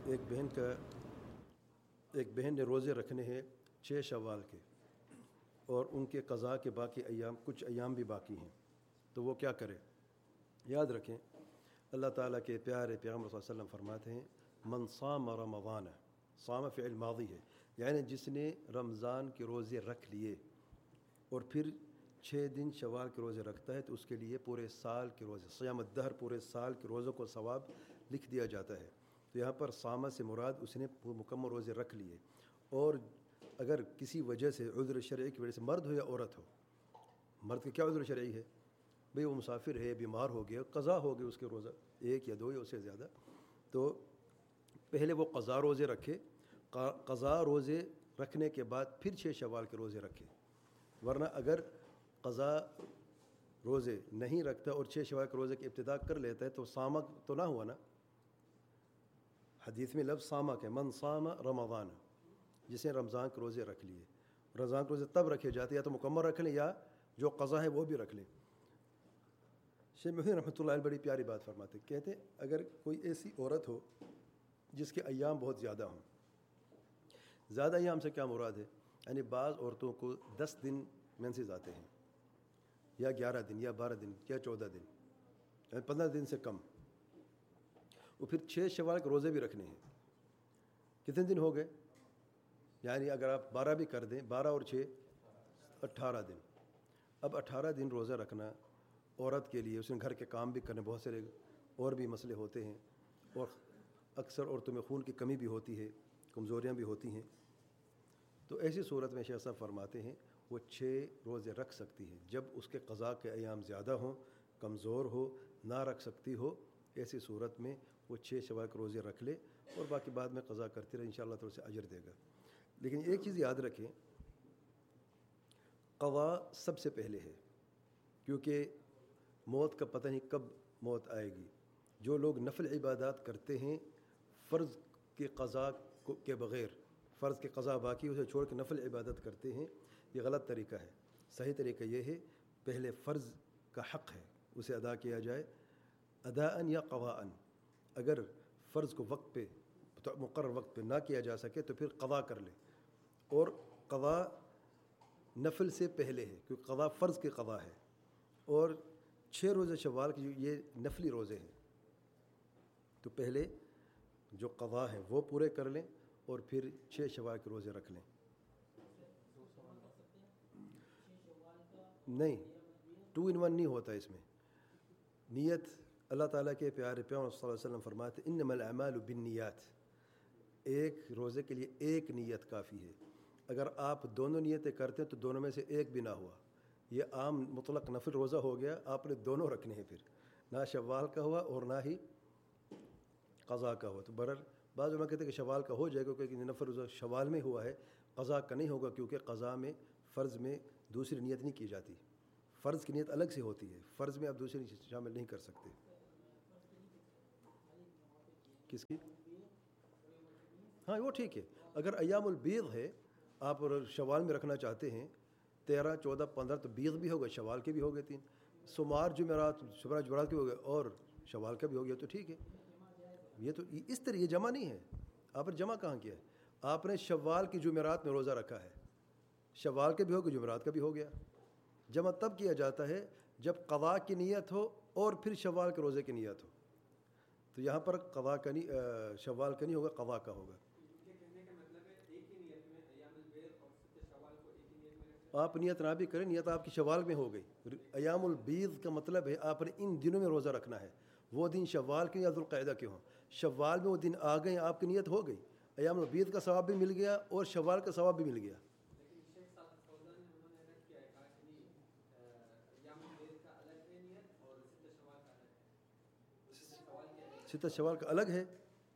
ایک بہن نے روزے رکھنے ہیں 6 شوال کے، اور ان کے قضاء کے باقی ایام، کچھ ایام بھی باقی ہیں، تو وہ کیا کرے؟ یاد رکھیں، اللہ تعالیٰ کے پیارے پیغمبر صلی اللہ علیہ وسلم فرماتے ہیں من صام رمضان، صام فعل ماضی ہے، یعنی جس نے رمضان کے روزے رکھ لیے اور پھر 6 دن شوال کے روزے رکھتا ہے، تو اس کے لیے پورے سال کے روزے، صیام الدہر، پورے سال کے روزوں کو ثواب لکھ دیا جاتا ہے۔ تو یہاں پر صامہ سے مراد اس نے مکمل روزے رکھ لیے، اور اگر کسی وجہ سے، عذر شرعی کی وجہ سے، مرد ہو یا عورت ہو، مرد کا کیا عذر شرعی ہے؟ بھئی وہ مسافر ہے، بیمار ہو گیا، قضا ہو گیا اس کے روزہ، 1 یا 2 یا اس سے زیادہ، تو پہلے وہ قضا روزے رکھے، قضا روزے رکھنے کے بعد پھر 6 شوال کے روزے رکھے۔ ورنہ اگر قضا روزے نہیں رکھتا اور 6 شوال کے روزے کی ابتدا کر لیتا ہے تو صامہ تو نہ ہوا نا۔ حدیث میں لفظ صامہ ہے، من صام رمضان، جس نے رمضان کے روزے رکھ لیے۔ رمضان کے روزے تب رکھے جاتے ہیں، یا تو مکمل رکھ لیں یا جو قضا ہے وہ بھی رکھ لیں۔ شیخ محی رحمۃ اللہ علیہ بڑی پیاری بات فرماتے، کہتے ہیں اگر کوئی ایسی عورت ہو جس کے ایام بہت زیادہ ہوں، زیادہ ایام سے کیا مراد ہے؟ یعنی بعض عورتوں کو 10 دن مینسز آتے ہیں، یا 11 دن یا 12 دن یا 14 دن، یعنی 15 دن سے کم، وہ پھر 6 شوال کے روزے بھی رکھنے ہیں۔ کتنے دن ہو گئے؟ یعنی اگر آپ 12 بھی کر دیں، 12 اور 6 18 دن۔ اب 18 دن روزہ رکھنا عورت کے لیے، اس نے گھر کے کام بھی کرنے، بہت سارے اور بھی مسئلے ہوتے ہیں، اور اکثر عورتوں میں خون کی کمی بھی ہوتی ہے، کمزوریاں بھی ہوتی ہیں، تو ایسی صورت میں شیخ صاحب فرماتے ہیں وہ 6 روزے رکھ سکتی ہے، جب اس کے قضاء کے ایام زیادہ ہوں، کمزور ہو، نہ رکھ سکتی ہو، ایسی صورت میں وہ 6 شوال کے روزے رکھ لے، اور باقی بعد میں قضا کرتے رہے، انشاءاللہ تو اسے اجر دے گا۔ لیکن ایک چیز یاد رکھیں، قضا سب سے پہلے ہے، کیونکہ موت کا پتہ نہیں کب موت آئے گی۔ جو لوگ نفل عبادات کرتے ہیں فرض کے قضا کے بغیر، فرض کے قضا باقی اسے چھوڑ کے نفل عبادت کرتے ہیں، یہ غلط طریقہ ہے۔ صحیح طریقہ یہ ہے پہلے فرض کا حق ہے اسے ادا کیا جائے، اداءً یا قضاءً۔ اگر فرض کو وقت پہ، مقرر وقت پہ نہ کیا جا سکے تو پھر قضا کر لے، اور قضا نفل سے پہلے ہے، کیونکہ قضا فرض کی قضا ہے، اور 6 روزے شوال کے یہ نفلی روزے ہیں، تو پہلے جو قضا ہے وہ پورے کر لیں اور پھر 6 شوال کے روزے رکھ لیں۔ نہیں، 2 in 1 نہیں ہوتا اس میں۔ نیت، اللہ تعالیٰ کے پیارے پیغمبر صلی اللہ علیہ وسلم فرماتے ہیں انما الاعمال بالنیات، ایک روزے کے لیے ایک نیت کافی ہے۔ اگر آپ دونوں نیتیں کرتے ہیں تو دونوں میں سے ایک بھی نہ ہوا، یہ عام مطلق نفل روزہ ہو گیا، آپ نے دونوں رکھنے ہیں، پھر نہ شوال کا ہوا اور نہ ہی قضا کا ہو. تو برر بعض علماء کہتے ہیں کہ شوال کا ہو جائے گا کیونکہ نفل روزہ شوال میں ہوا ہے, قضا کا نہیں ہوگا کیونکہ قضا میں فرض میں دوسری نیت نہیں کی جاتی, فرض کی نیت الگ سے ہوتی ہے, فرض میں آپ دوسری شامل نہیں کر سکتے. کس کی؟ ہاں وہ ٹھیک ہے. اگر ایام البیض ہے, آپ شوال میں رکھنا چاہتے ہیں 13, 14, 15 تو بیض بھی ہوگا, شوال کے بھی ہو گئے 3, سمار جمعرات جمعرات کے ہو گئے اور شوال کا بھی ہو گیا تو ٹھیک ہے. یہ تو اس طرح یہ جمع نہیں ہے. آپ نے جمع کہاں کیا ہے؟ آپ نے شوال کی جمعرات میں روزہ رکھا ہے, شوال کے بھی ہو گیا جمعرات کا بھی ہو گیا. جمع تب کیا جاتا ہے جب قضا کی نیت ہو اور پھر شوال کے روزے کی نیت ہو. تو یہاں پر قضا کا نہیں, شوال کا نہیں ہوگا, قضا کا ہوگا. آپ نیت نہ بھی کریں, نیت آپ کی شوال میں ہو گئی. ایام البیض کا مطلب ہے آپ نے ان دنوں میں روزہ رکھنا ہے, وہ دن شوال کے یا ذوالقعدہ کے ہوں. شوال میں وہ دن آ گئے, آپ کی نیت ہو گئی, ایام البیض کا ثواب بھی مل گیا اور شوال کا ثواب بھی مل گیا. ستہ شوال کا الگ ہے.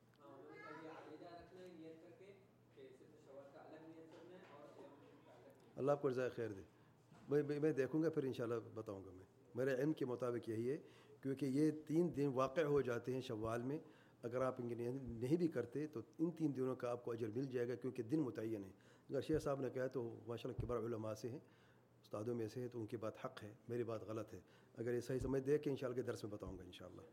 اللہ آپ کو جزائے خیر دے. میں دیکھوں گا پھر انشاءاللہ بتاؤں گا. میرے علم کے مطابق یہی ہے کیونکہ یہ 3 دن واقع ہو جاتے ہیں شوال میں. اگر آپ ان کی نہیں بھی کرتے تو ان 3 دنوں کا آپ کو اجر مل جائے گا کیونکہ دن متعین ہے. اگر شیخ صاحب نے کہا تو ماشاء اللہ کبار علماء سے ہیں, استادوں میں سے ہے, تو ان کی بات حق ہے, میری بات غلط ہے. اگر یہ صحیح سمجھ دے کے انشاءاللہ کے درس میں بتاؤں گا انشاءاللہ.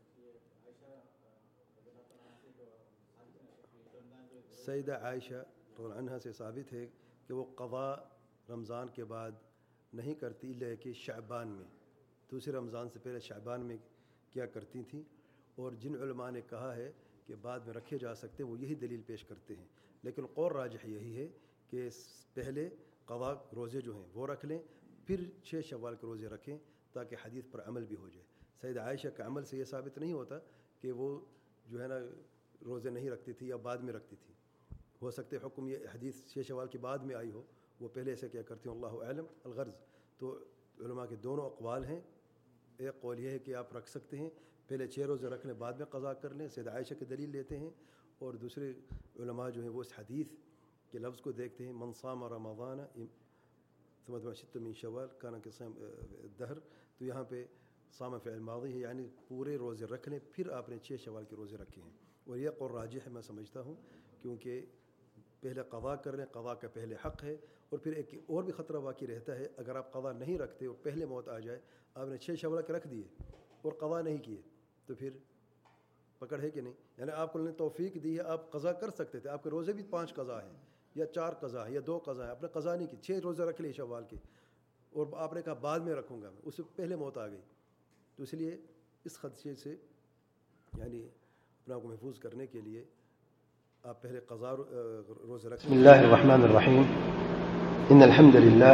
سیدہ عائشہ رضی اللہ عنہا سے ثابت ہے کہ وہ قضا رمضان کے بعد نہیں کرتی لیکن شعبان میں, دوسرے رمضان سے پہلے شعبان میں کیا کرتی تھیں. اور جن علماء نے کہا ہے کہ بعد میں رکھے جا سکتے ہیں وہ یہی دلیل پیش کرتے ہیں. لیکن قول راجح یہی ہے کہ پہلے قضا روزے جو ہیں وہ رکھ لیں, پھر 6 شوال کے روزے رکھیں تاکہ حدیث پر عمل بھی ہو جائے. سیدہ عائشہ کا عمل سے یہ ثابت نہیں ہوتا کہ وہ جو ہے نا روزے نہیں رکھتی تھی یا بعد میں رکھتی تھی. ہو سکتے حکم یہ حدیث 6 شوال کے بعد میں آئی ہو, وہ پہلے سے کیا کرتی ہوں, اللہ اعلم. الغرض تو علماء کے دونوں اقوال ہیں. ایک قول یہ ہے کہ آپ رکھ سکتے ہیں, پہلے 6 روزے رکھ لیں بعد میں قضا کر لیں, سیدہ عائشہ کی دلیل لیتے ہیں. اور دوسرے علماء جو ہیں وہ اس حدیث کے لفظ کو دیکھتے ہیں, من صام رمضان ثم ست من شوال کان کصیام الدہر. تو یہاں پہ صام فعل ماضی ہے, یعنی پورے روزے رکھ لیں پھر آپ نے 6 شوال کے روزے رکھے ہیں. اور یہ قول راجح ہے میں سمجھتا ہوں, کیونکہ پہلے قضا کر لیں, قضا کا پہلے حق ہے. اور پھر ایک اور بھی خطرہ واقع رہتا ہے, اگر آپ قضا نہیں رکھتے اور پہلے موت آ جائے, آپ نے 6 شوال کے رکھ دیے اور قضا نہیں کیے, تو پھر پکڑ ہے کہ نہیں. یعنی آپ کو توفیق دی ہے, آپ قضا کر سکتے تھے, آپ کے روزے بھی 5 قضا ہیں یا 4 قضا ہے یا 2 قضا ہے, آپ نے قضا نہیں کی, 6 روزے رکھ لیے شوال کے, اور آپ نے کہا بعد میں رکھوں گا, اس سے پہلے موت آ گئی. تو اس لیے اس خدشے سے یعنی اپنے آپ کو محفوظ کرنے کے لیے آپ پہلے قضا روزے رکھیں. بسم اللہ الرحمن الرحیم. ان الحمد للہ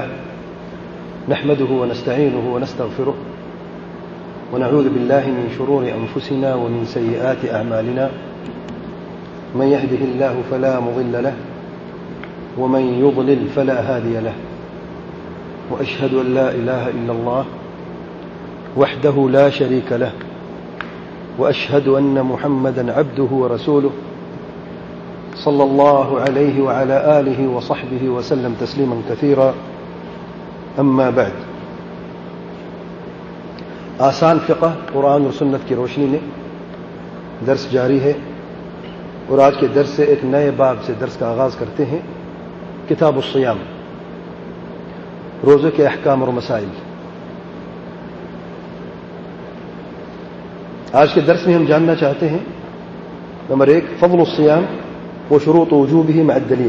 نحمده ونستعینه ونستغفره ونعوذ بالله من شرور انفسنا ومن سيئات اعمالنا. من يهده الله فلا مضل له ومن يضلل فلا هادي له. واشهد ان لا اله الا الله وحده لا شريك له واشهد ان محمدا عبده ورسوله صلى الله عليه وعلى آله وصحبه وسلم تسليما كثيرا. أما بعد, آسان فقہ قرآن اور سنت کی روشنی میں درس جاری ہے, اور آج کے درس سے ایک نئے باب سے درس کا آغاز کرتے ہیں. کتاب الصیام, روزے کے احکام اور مسائل. آج کے درس میں ہم جاننا چاہتے ہیں نمبر 1 فضل الصیام وشروط وجوبه مع الدلیل,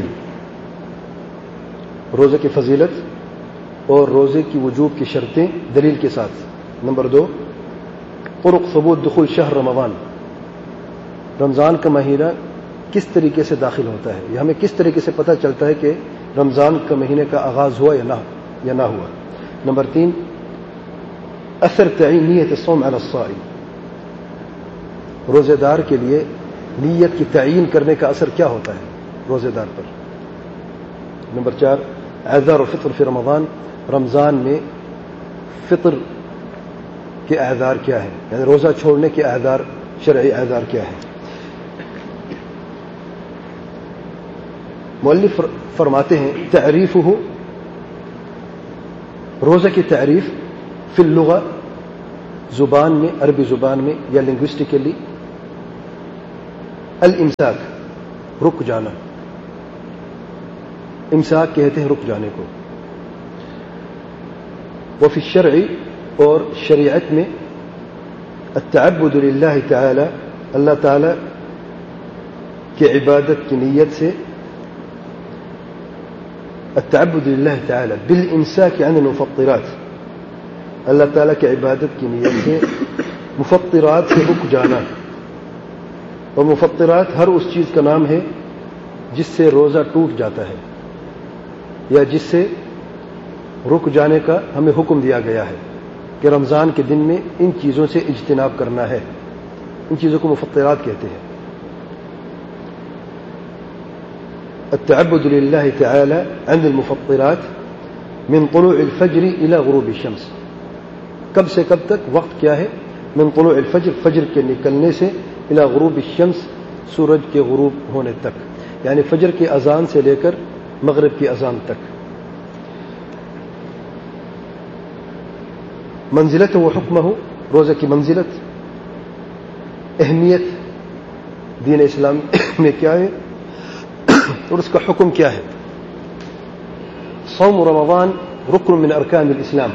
روزے کی فضیلت اور روزے کی وجوب کی شرطیں دلیل کے ساتھ. نمبر 2 طرق ثبوت دخول شہر رمضان, رمضان کا مہینہ کس طریقے سے داخل ہوتا ہے, یہ ہمیں کس طریقے سے پتہ چلتا ہے کہ رمضان کا مہینے کا آغاز ہوا یا نہ ہوا. نمبر 3 اثر تعین نیت الصوم علی الصائم, روزے دار کے لیے نیت کی تعین کرنے کا اثر کیا ہوتا ہے روزے دار پر. نمبر 4 اعذار الفطر فی رمضان, رمضان میں فطر کے اعذار کیا ہیں, یعنی روزہ چھوڑنے کے اعذار, شرعی اعذار کیا ہے. مؤلف فرماتے ہیں تعریفہ، روزہ کی تعریف فی اللغہ، زبان میں، عربی زبان میں یا لنگوسٹیکلی، الامساک، رک جانا، امساک کہتے ہیں رک جانے کو، وفی الشرع، اور شریعت میں التعبد للہ تعالی، اللہ تعالی کی عبادت کی نیت سے، التعبد للہ تعالی بالامساک عن المفطرات، اللہ تعالیٰ کی عبادت کی نیت سے مفطرات سے رک جانا، اور مفطرات ہر اس چیز کا نام ہے جس سے روزہ ٹوٹ جاتا ہے یا جس سے رک جانے کا ہمیں حکم دیا گیا ہے کہ رمضان کے دن میں ان چیزوں سے اجتناب کرنا ہے، ان چیزوں کو مفطرات کہتے ہیں۔ التعبد للہ تعالی عن المفطرات من طلوع الفجر الى غروب الشمس، کب سے کب تک، وقت کیا ہے، من طلوع الفجر، فجر کے نکلنے سے، الى غروب الشمس، سورج کے غروب ہونے تک، یعنی فجر کی اذان سے لے کر مغرب کی اذان تک۔ منزلت و حکمہ، روزہ کی منزلت، اہمیت دین اسلام میں کیا ہے اور اس کا حکم کیا ہے۔ صوم رمضان رکن من ارکان الاسلام،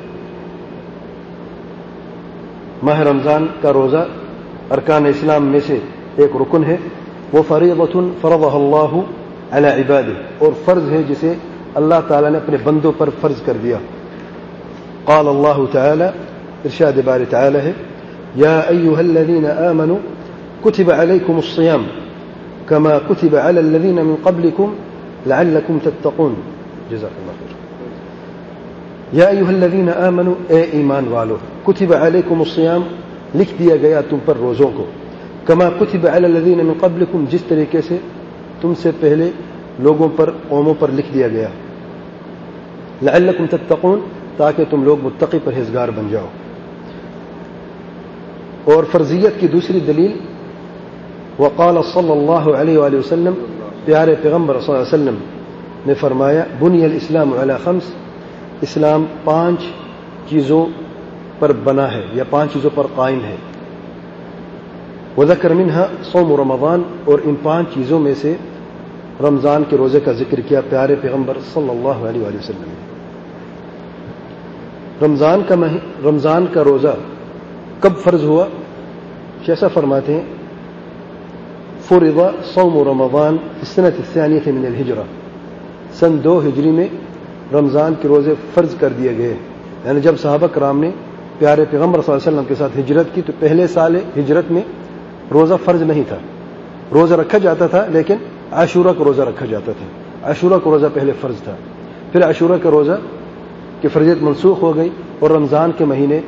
ماہ رمضان کا روزہ ارکان اسلام میں سے ایک رکن ہے، وہ فریضۃ فرضها اللہ علی عبادہ، اور فرض ہے جسے اللہ تعالیٰ نے اپنے بندوں پر فرض کر دیا۔ قال اللہ تعالی، ارشاد باری تعالی ہے، یا ایھا الذین آمنوا کتب علیکم الصیام کما کتب علی الذین من قبلکم لعلکم تتقون، جزاک اللہ خیر۔ یا ایھا الذین آمنوا، اے ایمان والو، کتب علیکم الصیام، لکھ دیا گیا تم پر روزوں کو، کما کتب علی الذین من قبلکم، جس طریقے سے تم سے پہلے لوگوں پر، قوموں پر لکھ دیا گیا، لعلکم تتقون، تاکہ تم لوگ متقی پرہیزگار بن جاؤ۔ اور فرضیت کی دوسری دلیل، وقال صلی اللہ علیہ وآلہ وسلم، پیارے پیغمبر صلی اللہ علیہ وسلم نے فرمایا، بنی الاسلام علی خمس، اسلام 5 چیزوں پر بنا ہے یا 5 چیزوں پر قائم ہے، وذکر منہا صوم رمضان، اور ان 5 چیزوں میں سے رمضان کے روزے کا ذکر کیا پیارے پیغمبر صلی اللہ علیہ وآلہ وسلم نے۔ رمضان کا روزہ کب فرض ہوا؟ جیسا فرماتے ہیں، فرض صوم رمضان فی السنۃ الثانیۃ من الہجرہ، سن 2 ہجری میں رمضان کے روزے فرض کر دیے گئے، یعنی جب صحابہ کرام نے پیارے پیغمبر صلی اللہ علیہ وسلم کے ساتھ ہجرت کی تو پہلے سال ہجرت میں روزہ فرض نہیں تھا، روزہ رکھا جاتا تھا لیکن عاشورہ کا روزہ رکھا جاتا تھا، عاشورہ کا روزہ پہلے فرض تھا، پھر عاشورہ کا روزہ کی فرضیت منسوخ ہو گئی اور رمضان کے مہینے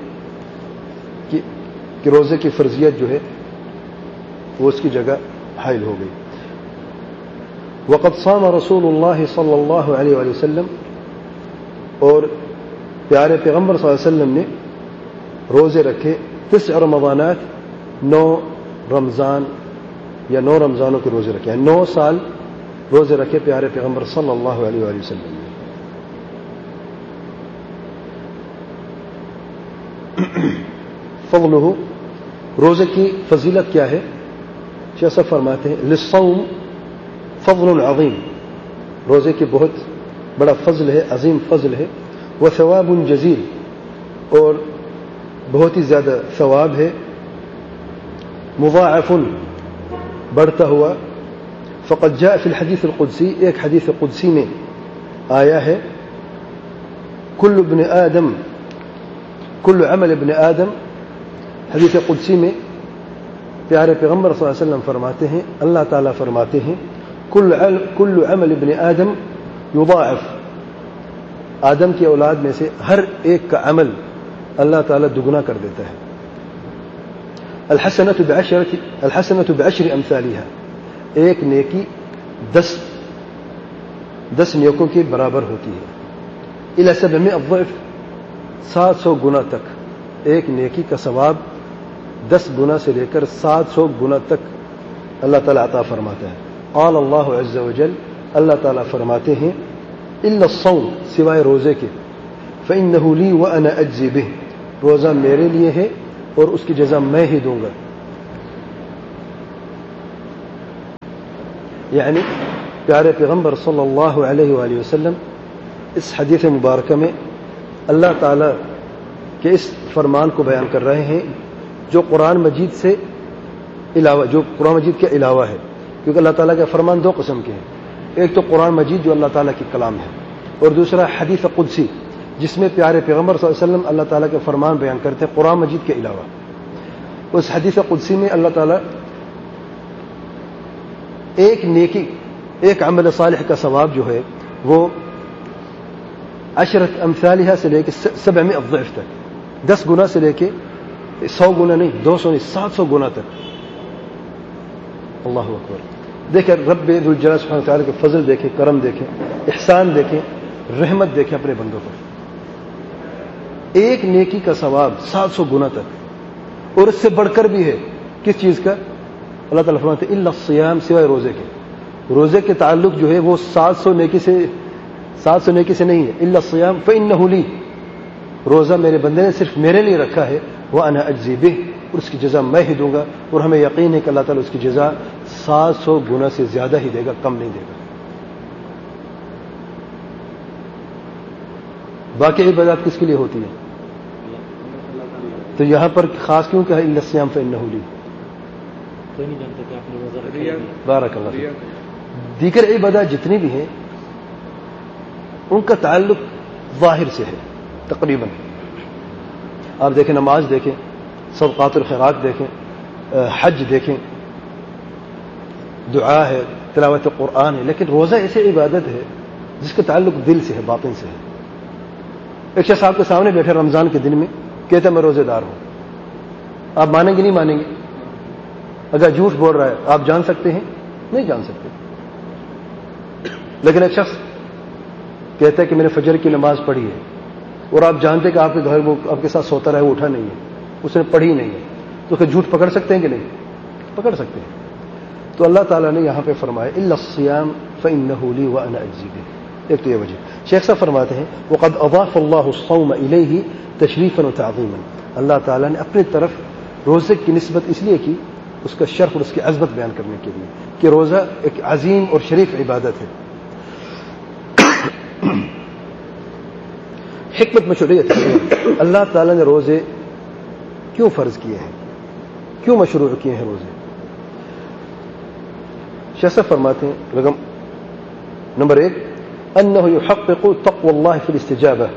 کی روزے کی فرضیت جو ہے وہ اس کی جگہ حائل ہو گئی۔ وقد صام رسول اللہ صلی اللہ علیہ وآلہ وسلم، اور پیارے پیغمبر صلی اللہ علیہ وسلم نے روزے رکھے 9 رمضانات، 9 رمضان یا 9 رمضانوں کے روزے رکھے، 9 سال روزے رکھے پیارے پیغمبر صلی اللہ علیہ وآلہ وسلم نے۔ فضلہ، روزے کی فضیلت کیا ہے؟ جیسا فرماتے ہیں، للصوم فضل عظیم، روزے کی بہت بڑا فضل ہے، عظیم فضل ہے، وثواب جزیل، اور بہت ہی زیادہ ثواب ہے، مضاعف، بڑھتا ہوا۔ فقد جاء فی الحدیث القدسی، ایک حدیث قدسی میں آیا ہے، کل ابن آدم، کل عمل ابن آدم، حدیث قدسی میں پیارے پیغمبر صلی اللہ علیہ وسلم فرماتے ہیں، اللہ تعالیٰ فرماتے ہیں، کل عمل ابن آدم یضاعف، آدم کی اولاد میں سے ہر ایک کا عمل اللہ تعالیٰ دگنا کر دیتا ہے۔ الحسنۃ بعشر امثالها، ایک نیکی 10 نیکوں کے برابر ہوتی ہے، الی 700 ضعف، 700 گنا تک، ایک نیکی کا ثواب 10 گنا سے لے کر 700 گنا تک اللہ تعالیٰ عطا فرماتا ہے۔ قال اللہ عز وجل، اللہ تعالیٰ فرماتے ہیں الا الصوم سوائے روزے کے فإنه لي وأنا أجزي به روزہ میرے لیے ہے اور اس کی جزا میں ہی دوں گا. یعنی پیارے پیغمبر صلی اللہ علیہ وآلہ وسلم اس حدیث مبارکہ میں اللہ تعالیٰ کے اس فرمان کو بیان کر رہے ہیں جو قرآن مجید سے علاوہ جو قرآن مجید کے علاوہ ہے، کیونکہ اللہ تعالیٰ کے فرمان دو قسم کے ہیں، ایک تو قرآن مجید جو اللہ تعالیٰ کی کلام ہے، اور دوسرا حدیث قدسی جس میں پیارے پیغمبر صلی اللہ علیہ وسلم اللہ تعالیٰ کے فرمان بیان کرتے ہیں قرآن مجید کے علاوہ. اس حدیث قدسی میں اللہ تعالیٰ ایک نیکی ایک عمل صالح کا ثواب جو ہے وہ 10 امثالها سے لے کے 700 ضعف تک، 10 گنا سے لے کے 100 گنا نہیں، 200 نہیں، 700 گنا تک. اللہ اکبر. دیکھیں رب ذوالجلال سبحانہ وتعالی کے فضل دیکھیں، کرم دیکھیں، احسان دیکھیں، رحمت دیکھیں اپنے بندوں پر. ایک نیکی کا ثواب 700 گنا تک، اور اس سے بڑھ کر بھی ہے کس چیز کا؟ اللہ تعالیٰ فرماتے ہیں الا الصیام سوائے روزے کے. روزے کے تعلق جو ہے وہ 700 نیکی سے نہیں ہے. الا الصیام فإنه لی روزہ میرے بندے نے صرف میرے لیے رکھا ہے، وأنا أجزي به اور اس کی جزا میں ہی دوں گا. اور ہمیں یقین ہے کہ اللہ تعالیٰ اس کی جزا 700 گنا سے زیادہ ہی دے گا، کم نہیں دے گا. باقی عبادات کس کے لیے ہوتی ہے؟ تو یہاں پر خاص کیوں کہا الا الصیام فإنه لی؟ بارک اللہ فیک. دیگر عبادات جتنی بھی ہیں ان کا تعلق ظاہر سے ہے تقریباً. آپ دیکھیں نماز دیکھیں، صدقات الخیرات دیکھیں، حج دیکھیں، دعا ہے، تلاوت قرآن ہے، لیکن روزہ ایسی عبادت ہے جس کا تعلق دل سے ہے، باطن سے ہے. ایک شخص آپ کے سامنے بیٹھے رمضان کے دن میں کہتا ہے میں روزے دار ہوں، آپ مانیں گے نہیں مانیں گے؟ اگر جھوٹ بول رہا ہے آپ جان سکتے ہیں؟ نہیں جان سکتے. لیکن ایک شخص کہتا ہے کہ میں نے فجر کی نماز پڑھی ہے، اور آپ جانتے کہ آپ کے گھر وہ آپ کے ساتھ سوتا رہا ہے، وہ اٹھا نہیں ہے، اس نے پڑھی نہیں ہے، تو پھر جھوٹ پکڑ سکتے ہیں کہ نہیں؟ پکڑ سکتے ہیں. تو اللہ تعالیٰ نے یہاں پہ فرمایا الا الصیام فإنه لی وأنا أجزی بہ. ایک تو یہ وجہ. شیخ صاحب فرماتے ہیں وقد اضاف اللہ الصوم الیہ تشریفا وتعظیما. اللہ تعالیٰ نے اپنی طرف روزے کی نسبت اس لیے کی، اس کا شرف اور اس کی عظمت بیان کرنے کے لیے کہ روزہ ایک عظیم اور شریف عبادت ہے. حکمت مشروعیت ہے. اللہ تعالیٰ نے روزے کیوں فرض کیے ہیں، کیوں مشروع کیے ہیں روزے؟ شیخ صاحب فرماتے ہیں رقم نمبر 1 انه يحقق تقوى الله في الاستجابه،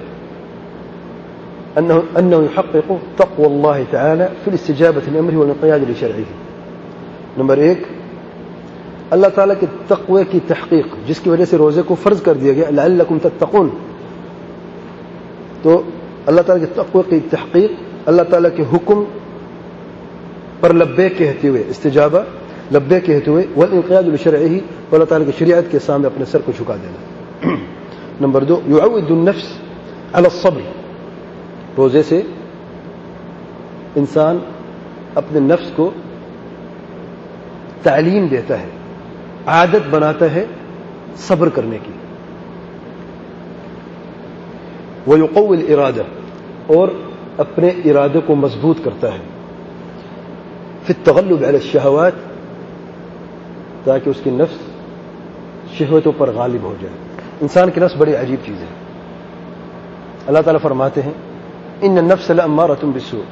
انه يحقق تقوى الله تعالى في الاستجابه لامره والانقياد لشرعه. نمبر 1 اللہ تعالیٰ کے تقوی کی تحقیق جس کی وجہ سے روزے کو فرض کر دیا گیا، لعلکم تتقون. تو اللہ تعالیٰ کے تقوی کی تحقیق اللہ تعالیٰ کے حکم پر لبیک کہتے ہوئے، استجابہ لبیک کہتے ہوئے، والانقیاد لشرعہ اور اللہ تعالیٰ کی شریعت کے سامنے اپنے سر کو جھکا دینا. نمبر 2 يعود النفس على الصبر. روزے سے انسان اپنے نفس کو تعلیم دیتا ہے، عادت بناتا ہے صبر کرنے کی. ويقوي الارادہ اور اپنے ارادے کو مضبوط کرتا ہے. في التغلب على الشهوات تاکہ اس کی نفس شہوتوں پر غالب ہو جائے. انسان کی نفس بڑی عجیب چیز ہے. اللہ تعالیٰ فرماتے ہیں ان النفس لامارۃ بالسوء.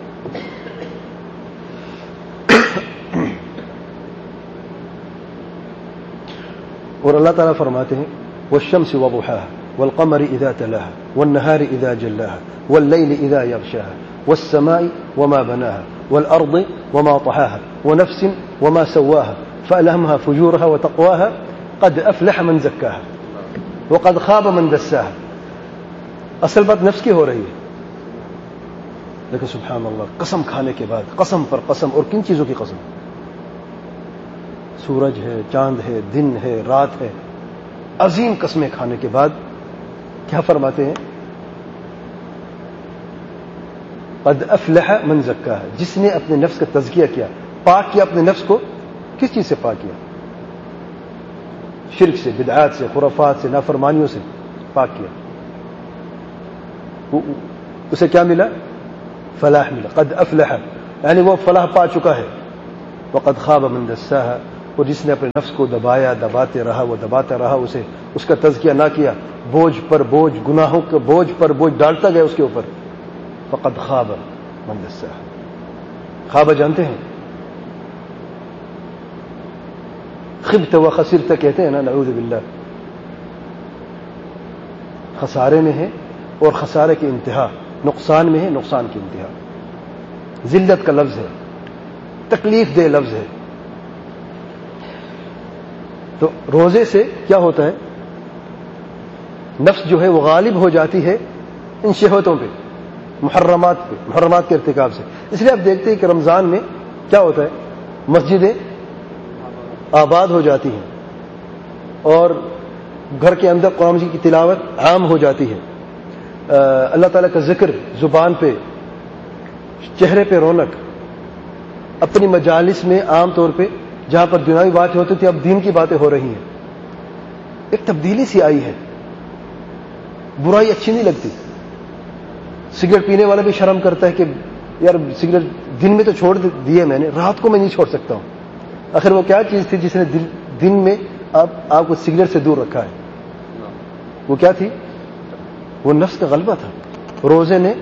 اور اللہ تعالیٰ فرماتے ہیں والشمس وضحاها والقمر اذا تلاها والنهار اذا جلاها والليل اذا يغشاها والسماء وما بناها والارض وما طحاها ونفس وما سواها فألهمها فجورها وتقواها قد افلح من زكاها وقد خاب من دساها. اصل بات نفس کی ہو رہی ہے، لیکن سبحان اللہ قسم کھانے کے بعد قسم پر قسم. اور کن چیزوں کی قسم؟ سورج ہے، چاند ہے، دن ہے، رات ہے. عظیم قسمیں کھانے کے بعد کیا فرماتے ہیں؟ قد افلح من زکاها. جس نے اپنے نفس کا تزکیہ کیا، پاک کیا اپنے نفس کو. کس چیز سے پاک کیا؟ شرک سے، بدعات سے، خرافات سے، نافرمانیوں سے پاک کیا، اسے کیا ملا؟ فلاح ملا. قد افلح، یعنی وہ فلاح پا چکا ہے. وقد خاب من دساها، اور جس نے اپنے نفس کو دبایا، دباتے رہا، وہ دباتا رہا، اسے اس کا تزکیہ نہ کیا، بوجھ پر بوجھ، گناہوں کے بوجھ پر بوجھ ڈالتا گیا اس کے اوپر. فقد خاب من دساها. خواب جانتے ہیں؟ خبت و خسرت کہتے ہیں نا، نعوذ باللہ. خسارے میں ہے، اور خسارے کی انتہا، نقصان میں ہے، نقصان کی انتہا. ذلت کا لفظ ہے، تکلیف دہ لفظ ہے. تو روزے سے کیا ہوتا ہے؟ نفس جو ہے وہ غالب ہو جاتی ہے ان شہوتوں پہ، محرمات پہ، محرمات کے ارتکاب سے. اس لیے آپ دیکھتے ہیں کہ رمضان میں کیا ہوتا ہے؟ مسجدیں آباد ہو جاتی ہیں، اور گھر کے اندر قرآن مجید کی تلاوت عام ہو جاتی ہے. اللہ تعالیٰ کا ذکر زبان پہ، چہرے پہ رونق. اپنی مجالس میں عام طور پہ جہاں پر دنیاوی باتیں ہوتی تھی، اب دین کی باتیں ہو رہی ہیں. ایک تبدیلی سی آئی ہے. برائی اچھی نہیں لگتی. سگریٹ پینے والا بھی شرم کرتا ہے کہ یار سگریٹ دن میں تو چھوڑ دیے میں نے، رات کو میں نہیں چھوڑ سکتا ہوں. آخر وہ کیا چیز تھی جس نے دن میں آپ کو سگریٹ سے دور رکھا ہے؟ وہ کیا تھی؟ وہ نفس کا غلبہ تھا. روزے نے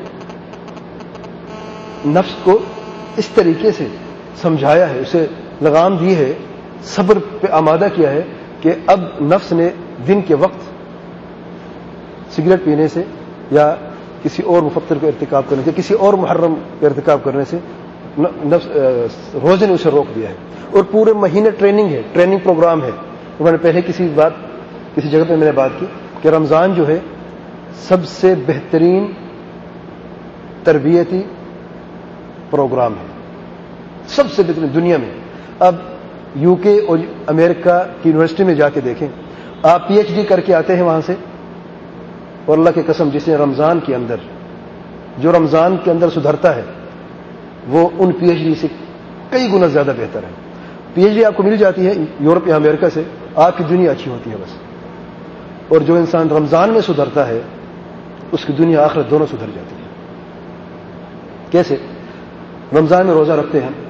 نفس کو اس طریقے سے سمجھایا ہے، اسے لگام دی ہے، صبر پہ آمادہ کیا ہے کہ اب نفس نے دن کے وقت سگریٹ پینے سے یا کسی اور مفطر کو ارتکاب کرنے سے، کسی اور محرم کا ارتکاب کرنے سے روزے نے اسے روک دیا ہے. اور پورے مہینے ٹریننگ ہے، ٹریننگ پروگرام ہے. میں نے پہلے کسی جگہ پہ میں نے بات کی کہ رمضان جو ہے سب سے بہترین تربیتی پروگرام ہے، سب سے بہترین دنیا میں. اب یو کے اور امریکہ کی یونیورسٹی میں جا کے دیکھیں، آپ پی ایچ ڈی کر کے آتے ہیں وہاں سے، اور اللہ کی قسم جس نے رمضان کے اندر سدھرتا ہے وہ ان پی ایچ ڈی سے کئی گنا زیادہ بہتر ہے. پی ایچ ڈی آپ کو مل جاتی ہے یورپ یا امریکہ سے، آپ کی دنیا اچھی ہوتی ہے بس. اور جو انسان رمضان میں سدھرتا ہے اس کی دنیا آخرت دونوں سدھر جاتی ہے. کیسے؟ رمضان میں روزہ رکھتے ہیں،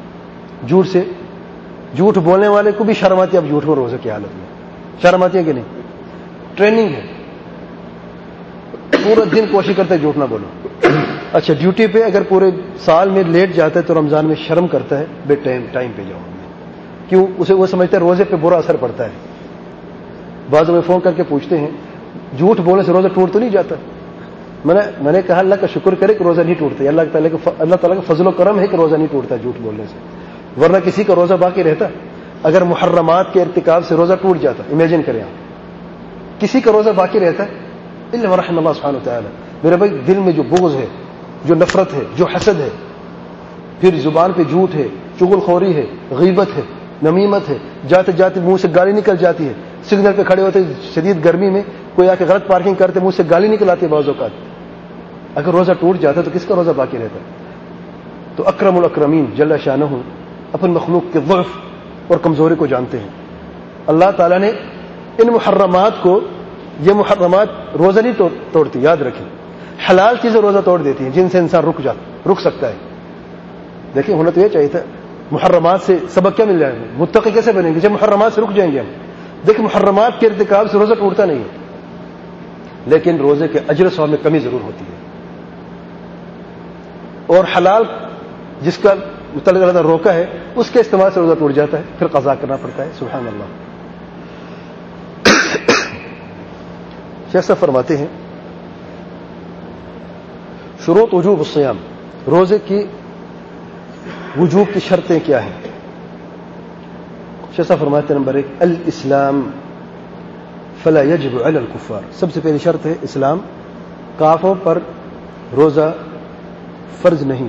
جھوٹ بولنے والے کو بھی شرم آتی ہے. اب جھوٹ ہو روزے کی حالت میں شرم آتی ہے کہ نہیں؟ ٹریننگ ہے، پورا دن کوشش کرتا ہے جھوٹ نہ بولو. اچھا ڈیوٹی پہ اگر پورے سال میں لیٹ جاتا ہے تو رمضان میں شرم کرتا ہے، بے ٹائم پہ جاؤ. کیوں؟ اسے وہ سمجھتا ہے روزے پہ برا اثر پڑتا ہے. بعض میں فون کر کے پوچھتے ہیں جھوٹ بولنے سے روزہ ٹوٹ تو نہیں جاتا؟ میں نے کہا اللہ کا شکر کرے کہ روزہ نہیں ٹوٹتا. اللہ تعالیٰ کا فضل و کرم ہے کہ روزہ نہیں ٹوٹتا جھوٹ بولنے سے، ورنہ کسی کا روزہ باقی رہتا. اگر محرمات کے ارتکاب سے روزہ ٹوٹ جاتا، امیجن کریں آپ، کسی کا روزہ باقی رہتا ہے الا ورحم اللہ سبحانہ وتعالی. میرے بھائی دل میں جو بغض ہے، جو نفرت ہے، جو حسد ہے، پھر زبان پہ جھوٹ ہے، چغل خوری ہے، غیبت ہے، نمیمت ہے، جاتے جاتے منہ سے گالی نکل جاتی ہے. سگنل پہ کھڑے ہوتے شدید گرمی میں کوئی آ کے غلط پارکنگ کرتے منہ سے گالی نکل آتی ہے بعض اوقات. اگر روزہ ٹوٹ جاتا تو کس کا روزہ باقی رہتا؟ تو اکرم الاکرمین جل شانہ اپن مخلوق کے ضعف اور کمزوری کو جانتے ہیں. اللہ تعالیٰ نے ان محرمات کو، یہ محرمات روزہ نہیں توڑتی، یاد رکھیں. حلال چیزیں روزہ توڑ دیتی ہیں جن سے انسان رک سکتا ہے. دیکھیں ہونا تو یہ چاہیے تھا محرمات سے سبق کیا مل جائے گا؟ متقی کیسے بنیں گے جب محرمات سے رک جائیں گے ہم؟ دیکھیں محرمات کے ارتکاب سے روزہ ٹوٹتا نہیں ہے، لیکن روزے کے اجر و ثواب میں کمی ضرور ہوتی ہے. اور حلال جس کا متعلق اللہ نے روکا ہے اس کے استعمال سے روزہ ٹوٹ جاتا ہے، پھر قضا کرنا پڑتا ہے. سبحان اللہ. شیخ صاحب فرماتے ہیں شروط وجوب الصیام، روزے کی وجوب کی شرطیں کیا ہیں؟ شیخ صاحب فرماتے ہیں نمبر 1 الاسلام فلا یجب علی الکفار. سب سے پہلی شرط ہے اسلام، کافروں پر روزہ فرض نہیں.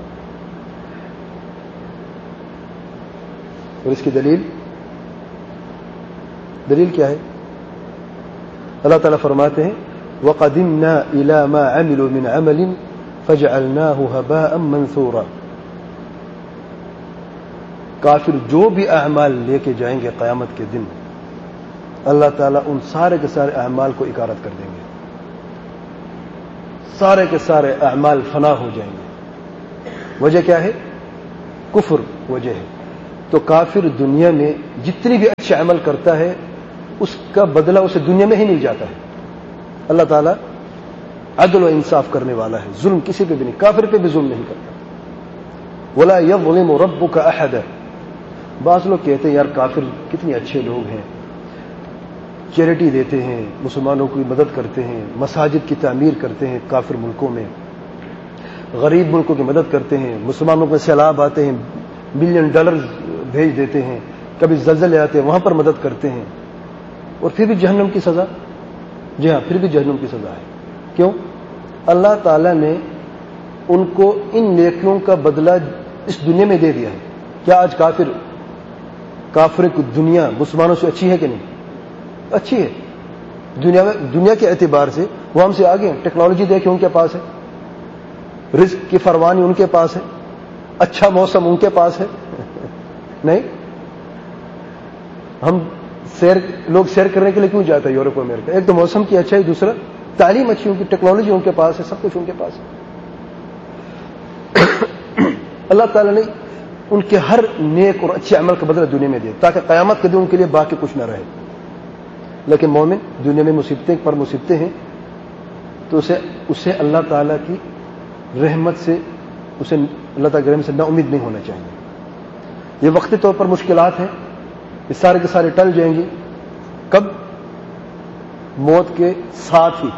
اور اس کی دلیل کیا ہے؟ اللہ تعالیٰ فرماتے ہیں وَقَدِمْنَا إِلَى مَا عَمِلُوا مِنْ عَمَلٍ فَجَعَلْنَاهُ هَبَاءً مَنْثُورًا. کافر جو بھی اعمال لے کے جائیں گے قیامت کے دن اللہ تعالیٰ ان سارے کے سارے اعمال کو اکارت کر دیں گے، سارے کے سارے اعمال فنا ہو جائیں گے۔ وجہ کیا ہے؟ کفر وجہ ہے۔ تو کافر دنیا میں جتنی بھی اچھا عمل کرتا ہے اس کا بدلہ اسے دنیا میں ہی مل جاتا ہے۔ اللہ تعالیٰ عدل و انصاف کرنے والا ہے، ظلم کسی پہ بھی نہیں، کافر پہ بھی ظلم نہیں کرتا۔ وَلَا يَظْلِمُ رَبُّكَ أَحَدًا۔ بعض لوگ کہتے ہیں یار کافر کتنے اچھے لوگ ہیں، چیریٹی دیتے ہیں، مسلمانوں کی مدد کرتے ہیں، مساجد کی تعمیر کرتے ہیں، کافر ملکوں میں غریب ملکوں کی مدد کرتے ہیں، مسلمانوں میں سیلاب آتے ہیں $بلین بھیج دیتے ہیں، کبھی زلزلے آتے ہیں وہاں پر مدد کرتے ہیں، اور پھر بھی جہنم کی سزا۔ جی ہاں، پھر بھی جہنم کی سزا ہے۔ کیوں؟ اللہ تعالیٰ نے ان کو ان نیکیوں کا بدلہ اس دنیا میں دے دیا ہے۔ کیا آج کافر کی دنیا مسلمانوں سے اچھی ہے کہ نہیں؟ اچھی ہے۔ دنیا کے اعتبار سے وہ ہم سے آگے ہیں۔ ٹیکنالوجی دیکھیں ان کے پاس ہے، رزق کی فروانی ان کے پاس ہے، اچھا موسم ان کے پاس ہے۔ نہیں، ہم لوگ سیر کرنے کے لیے کیوں جاتے ہیں یورپ امریکہ؟ ایک تو موسم کی اچھائی، دوسرا تعلیم اچھی، ان کی ٹیکنالوجی ان کے پاس ہے، سب کچھ ان کے پاس ہے۔ اللہ تعالیٰ نے ان کے ہر نیک اور اچھے عمل کا بدلہ دنیا میں دیا تاکہ قیامت کے دن ان کے لیے باقی کچھ نہ رہے۔ لیکن مومن دنیا میں مصیبتیں پر مصیبتیں ہیں تو اسے اللہ تعالیٰ کی رحمت سے اللہ تعالیٰ کی رحمت سے نا امید نہیں ہونا چاہیے۔ یہ وقتی طور پر مشکلات ہیں، یہ سارے کے سارے ٹل جائیں گی۔ کب؟ موت کے ساتھ ہی۔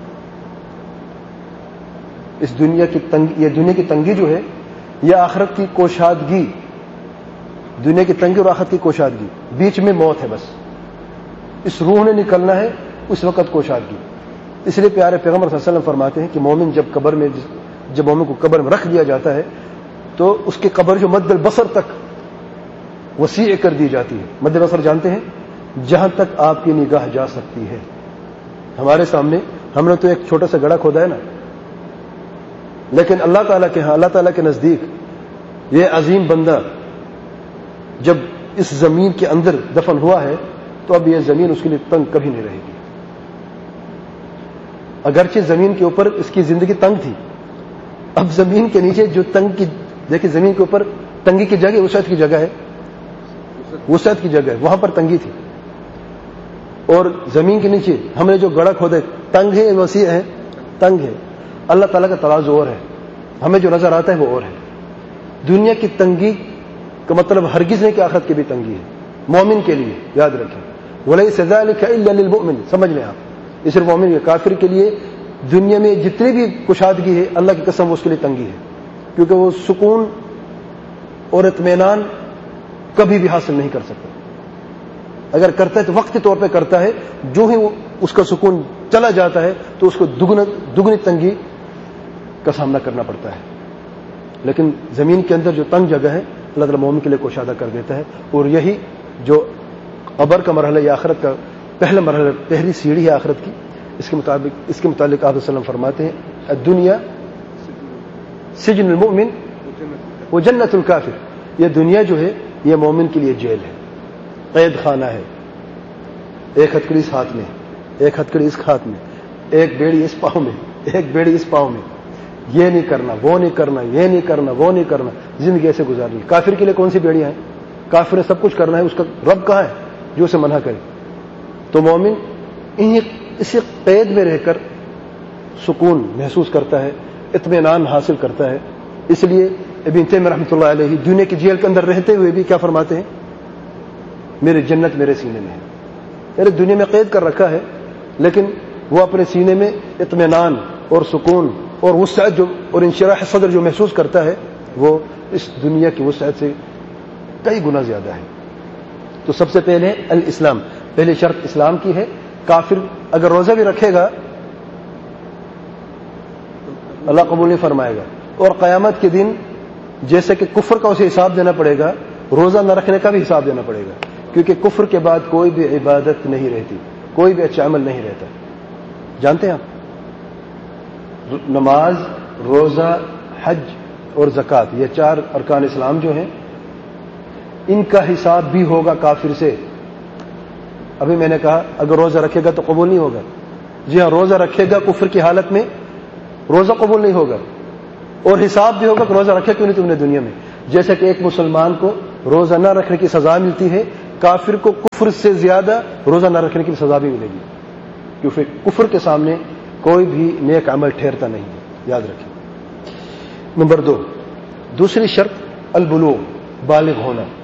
اس دنیا کی تنگی جو ہے یہ آخرت کی کوشادگی، دنیا کی تنگی اور آخرت کی کوشادگی، بیچ میں موت ہے بس۔ اس روح نے نکلنا ہے اس وقت کوشادگی۔ اس لیے پیارے پیغمبر صلی اللہ علیہ وسلم فرماتے ہیں کہ مومن جب مومن کو قبر میں رکھ دیا جاتا ہے تو اس کی قبر جو مد البصر تک وسیع کر دی جاتی ہے۔ مد البصر جانتے ہیں؟ جہاں تک آپ کی نگاہ جا سکتی ہے۔ ہمارے سامنے ہم نے تو ایک چھوٹا سا گڑھا کھودا ہے نا، لیکن اللہ تعالیٰ کے ہاں، اللہ تعالیٰ کے نزدیک یہ عظیم بندہ جب اس زمین کے اندر دفن ہوا ہے تو اب یہ زمین اس کے لیے تنگ کبھی نہیں رہے گی۔ اگرچہ زمین کے اوپر اس کی زندگی تنگ تھی، اب زمین کے نیچے جو دیکھیں زمین کے اوپر تنگی کی جگہ وسعت کی جگہ ہے، وسعت کی جگہ ہے، وہاں پر تنگی تھی۔ اور زمین کے نیچے ہم نے جو گڑھا کھودا ہے تنگ ہے وسیع ہے؟ تنگ ہے۔ اللہ تعالیٰ کا ترازو اور ہے، ہمیں جو نظر آتا ہے وہ اور ہے۔ دنیا کی تنگی کا مطلب ہرگز نہیں کہ آخرت کی بھی تنگی ہے مومن کے لیے، یاد رکھیں۔ وَلَيْسَ ذَلِكَ إِلَّا لِلْمُؤْمِنِ، سمجھ لیں آپ، یہ صرف مومن ہے۔ کافر کے لیے دنیا میں جتنی بھی کشادگی ہے اللہ کی قسم اس کے لیے تنگی ہے، کیونکہ وہ سکون اور اطمینان کبھی بھی حاصل نہیں کر سکتا۔ اگر کرتا ہے تو وقتی طور پہ کرتا ہے، جو ہی اس کا سکون چلا جاتا ہے تو اس کو دگنی تنگی کا سامنا کرنا پڑتا ہے۔ لیکن زمین کے اندر جو تنگ جگہ ہے اللہ تعالیٰ مومن کے لیے کوشادہ کر دیتا ہے، اور یہی جو قبر کا مرحلہ یا آخرت کا پہلا مرحلہ، پہلی سیڑھی ہے آخرت کی، اس کے متعلق آپ وسلم فرماتے ہیں الدنیا سجن المؤمن و جنت الکافر، یہ دنیا جو ہے یہ مومن کے لیے جیل ہے، قید خانہ ہے۔ ایک ہتھکڑی اس ہاتھ میں، ایک ہتھکڑی اس ہاتھ میں، ایک بیڑی اس پاؤں میں، ایک بیڑی اس پاؤں میں، یہ نہیں کرنا، وہ نہیں کرنا، یہ نہیں کرنا، وہ نہیں کرنا، زندگی ایسے گزارنی۔ کافر کے لیے کون سی بیڑیاں ہیں؟ کافر نے سب کچھ کرنا ہے، اس کا رب کہاں ہے جو اسے منع کرے؟ تو مومن اسی قید میں رہ کر سکون محسوس کرتا ہے، اطمینان حاصل کرتا ہے۔ اس لیے ابن تیمیہ رحمۃ اللہ علیہ دنیا کی جیل کے اندر رہتے ہوئے بھی کیا فرماتے ہیں؟ میری جنت میرے سینے میں ہے۔ میرے دنیا میں قید کر رکھا ہے لیکن وہ اپنے سینے میں اطمینان اور سکون اور وسعت اور انشراح صدر جو محسوس کرتا ہے وہ اس دنیا کی وسعت سے کئی گنا زیادہ ہے۔ تو سب سے پہلے الاسلام، پہلی شرط اسلام کی ہے۔ کافر اگر روزہ بھی رکھے گا اللہ قبول نہیں فرمائے گا، اور قیامت کے دن جیسے کہ کفر کا اسے حساب دینا پڑے گا، روزہ نہ رکھنے کا بھی حساب دینا پڑے گا، کیونکہ کفر کے بعد کوئی بھی عبادت نہیں رہتی، کوئی بھی اچھا عمل نہیں رہتا۔ جانتے ہیں آپ نماز، روزہ، حج اور زکوٰۃ، یہ 4 ارکان اسلام جو ہیں ان کا حساب بھی ہوگا کافر سے۔ ابھی میں نے کہا اگر روزہ رکھے گا تو قبول نہیں ہوگا. جی ہاں، روزہ رکھے گا کفر کی حالت میں روزہ قبول نہیں ہوگا، اور حساب بھی ہوگا کہ روزہ رکھے کیوں نہیں تم نے دنیا میں. جیسے کہ ایک مسلمان کو روزہ نہ رکھنے کی سزا ملتی ہے، کافر کو کفر سے زیادہ روزہ نہ رکھنے کی سزا بھی ملے گی، کیونکہ کفر کے سامنے کوئی بھی نیک عمل ٹھہرتا نہیں ہے. یاد رکھیں. نمبر 2، دوسری شرط البلوغ، بالغ ہونا.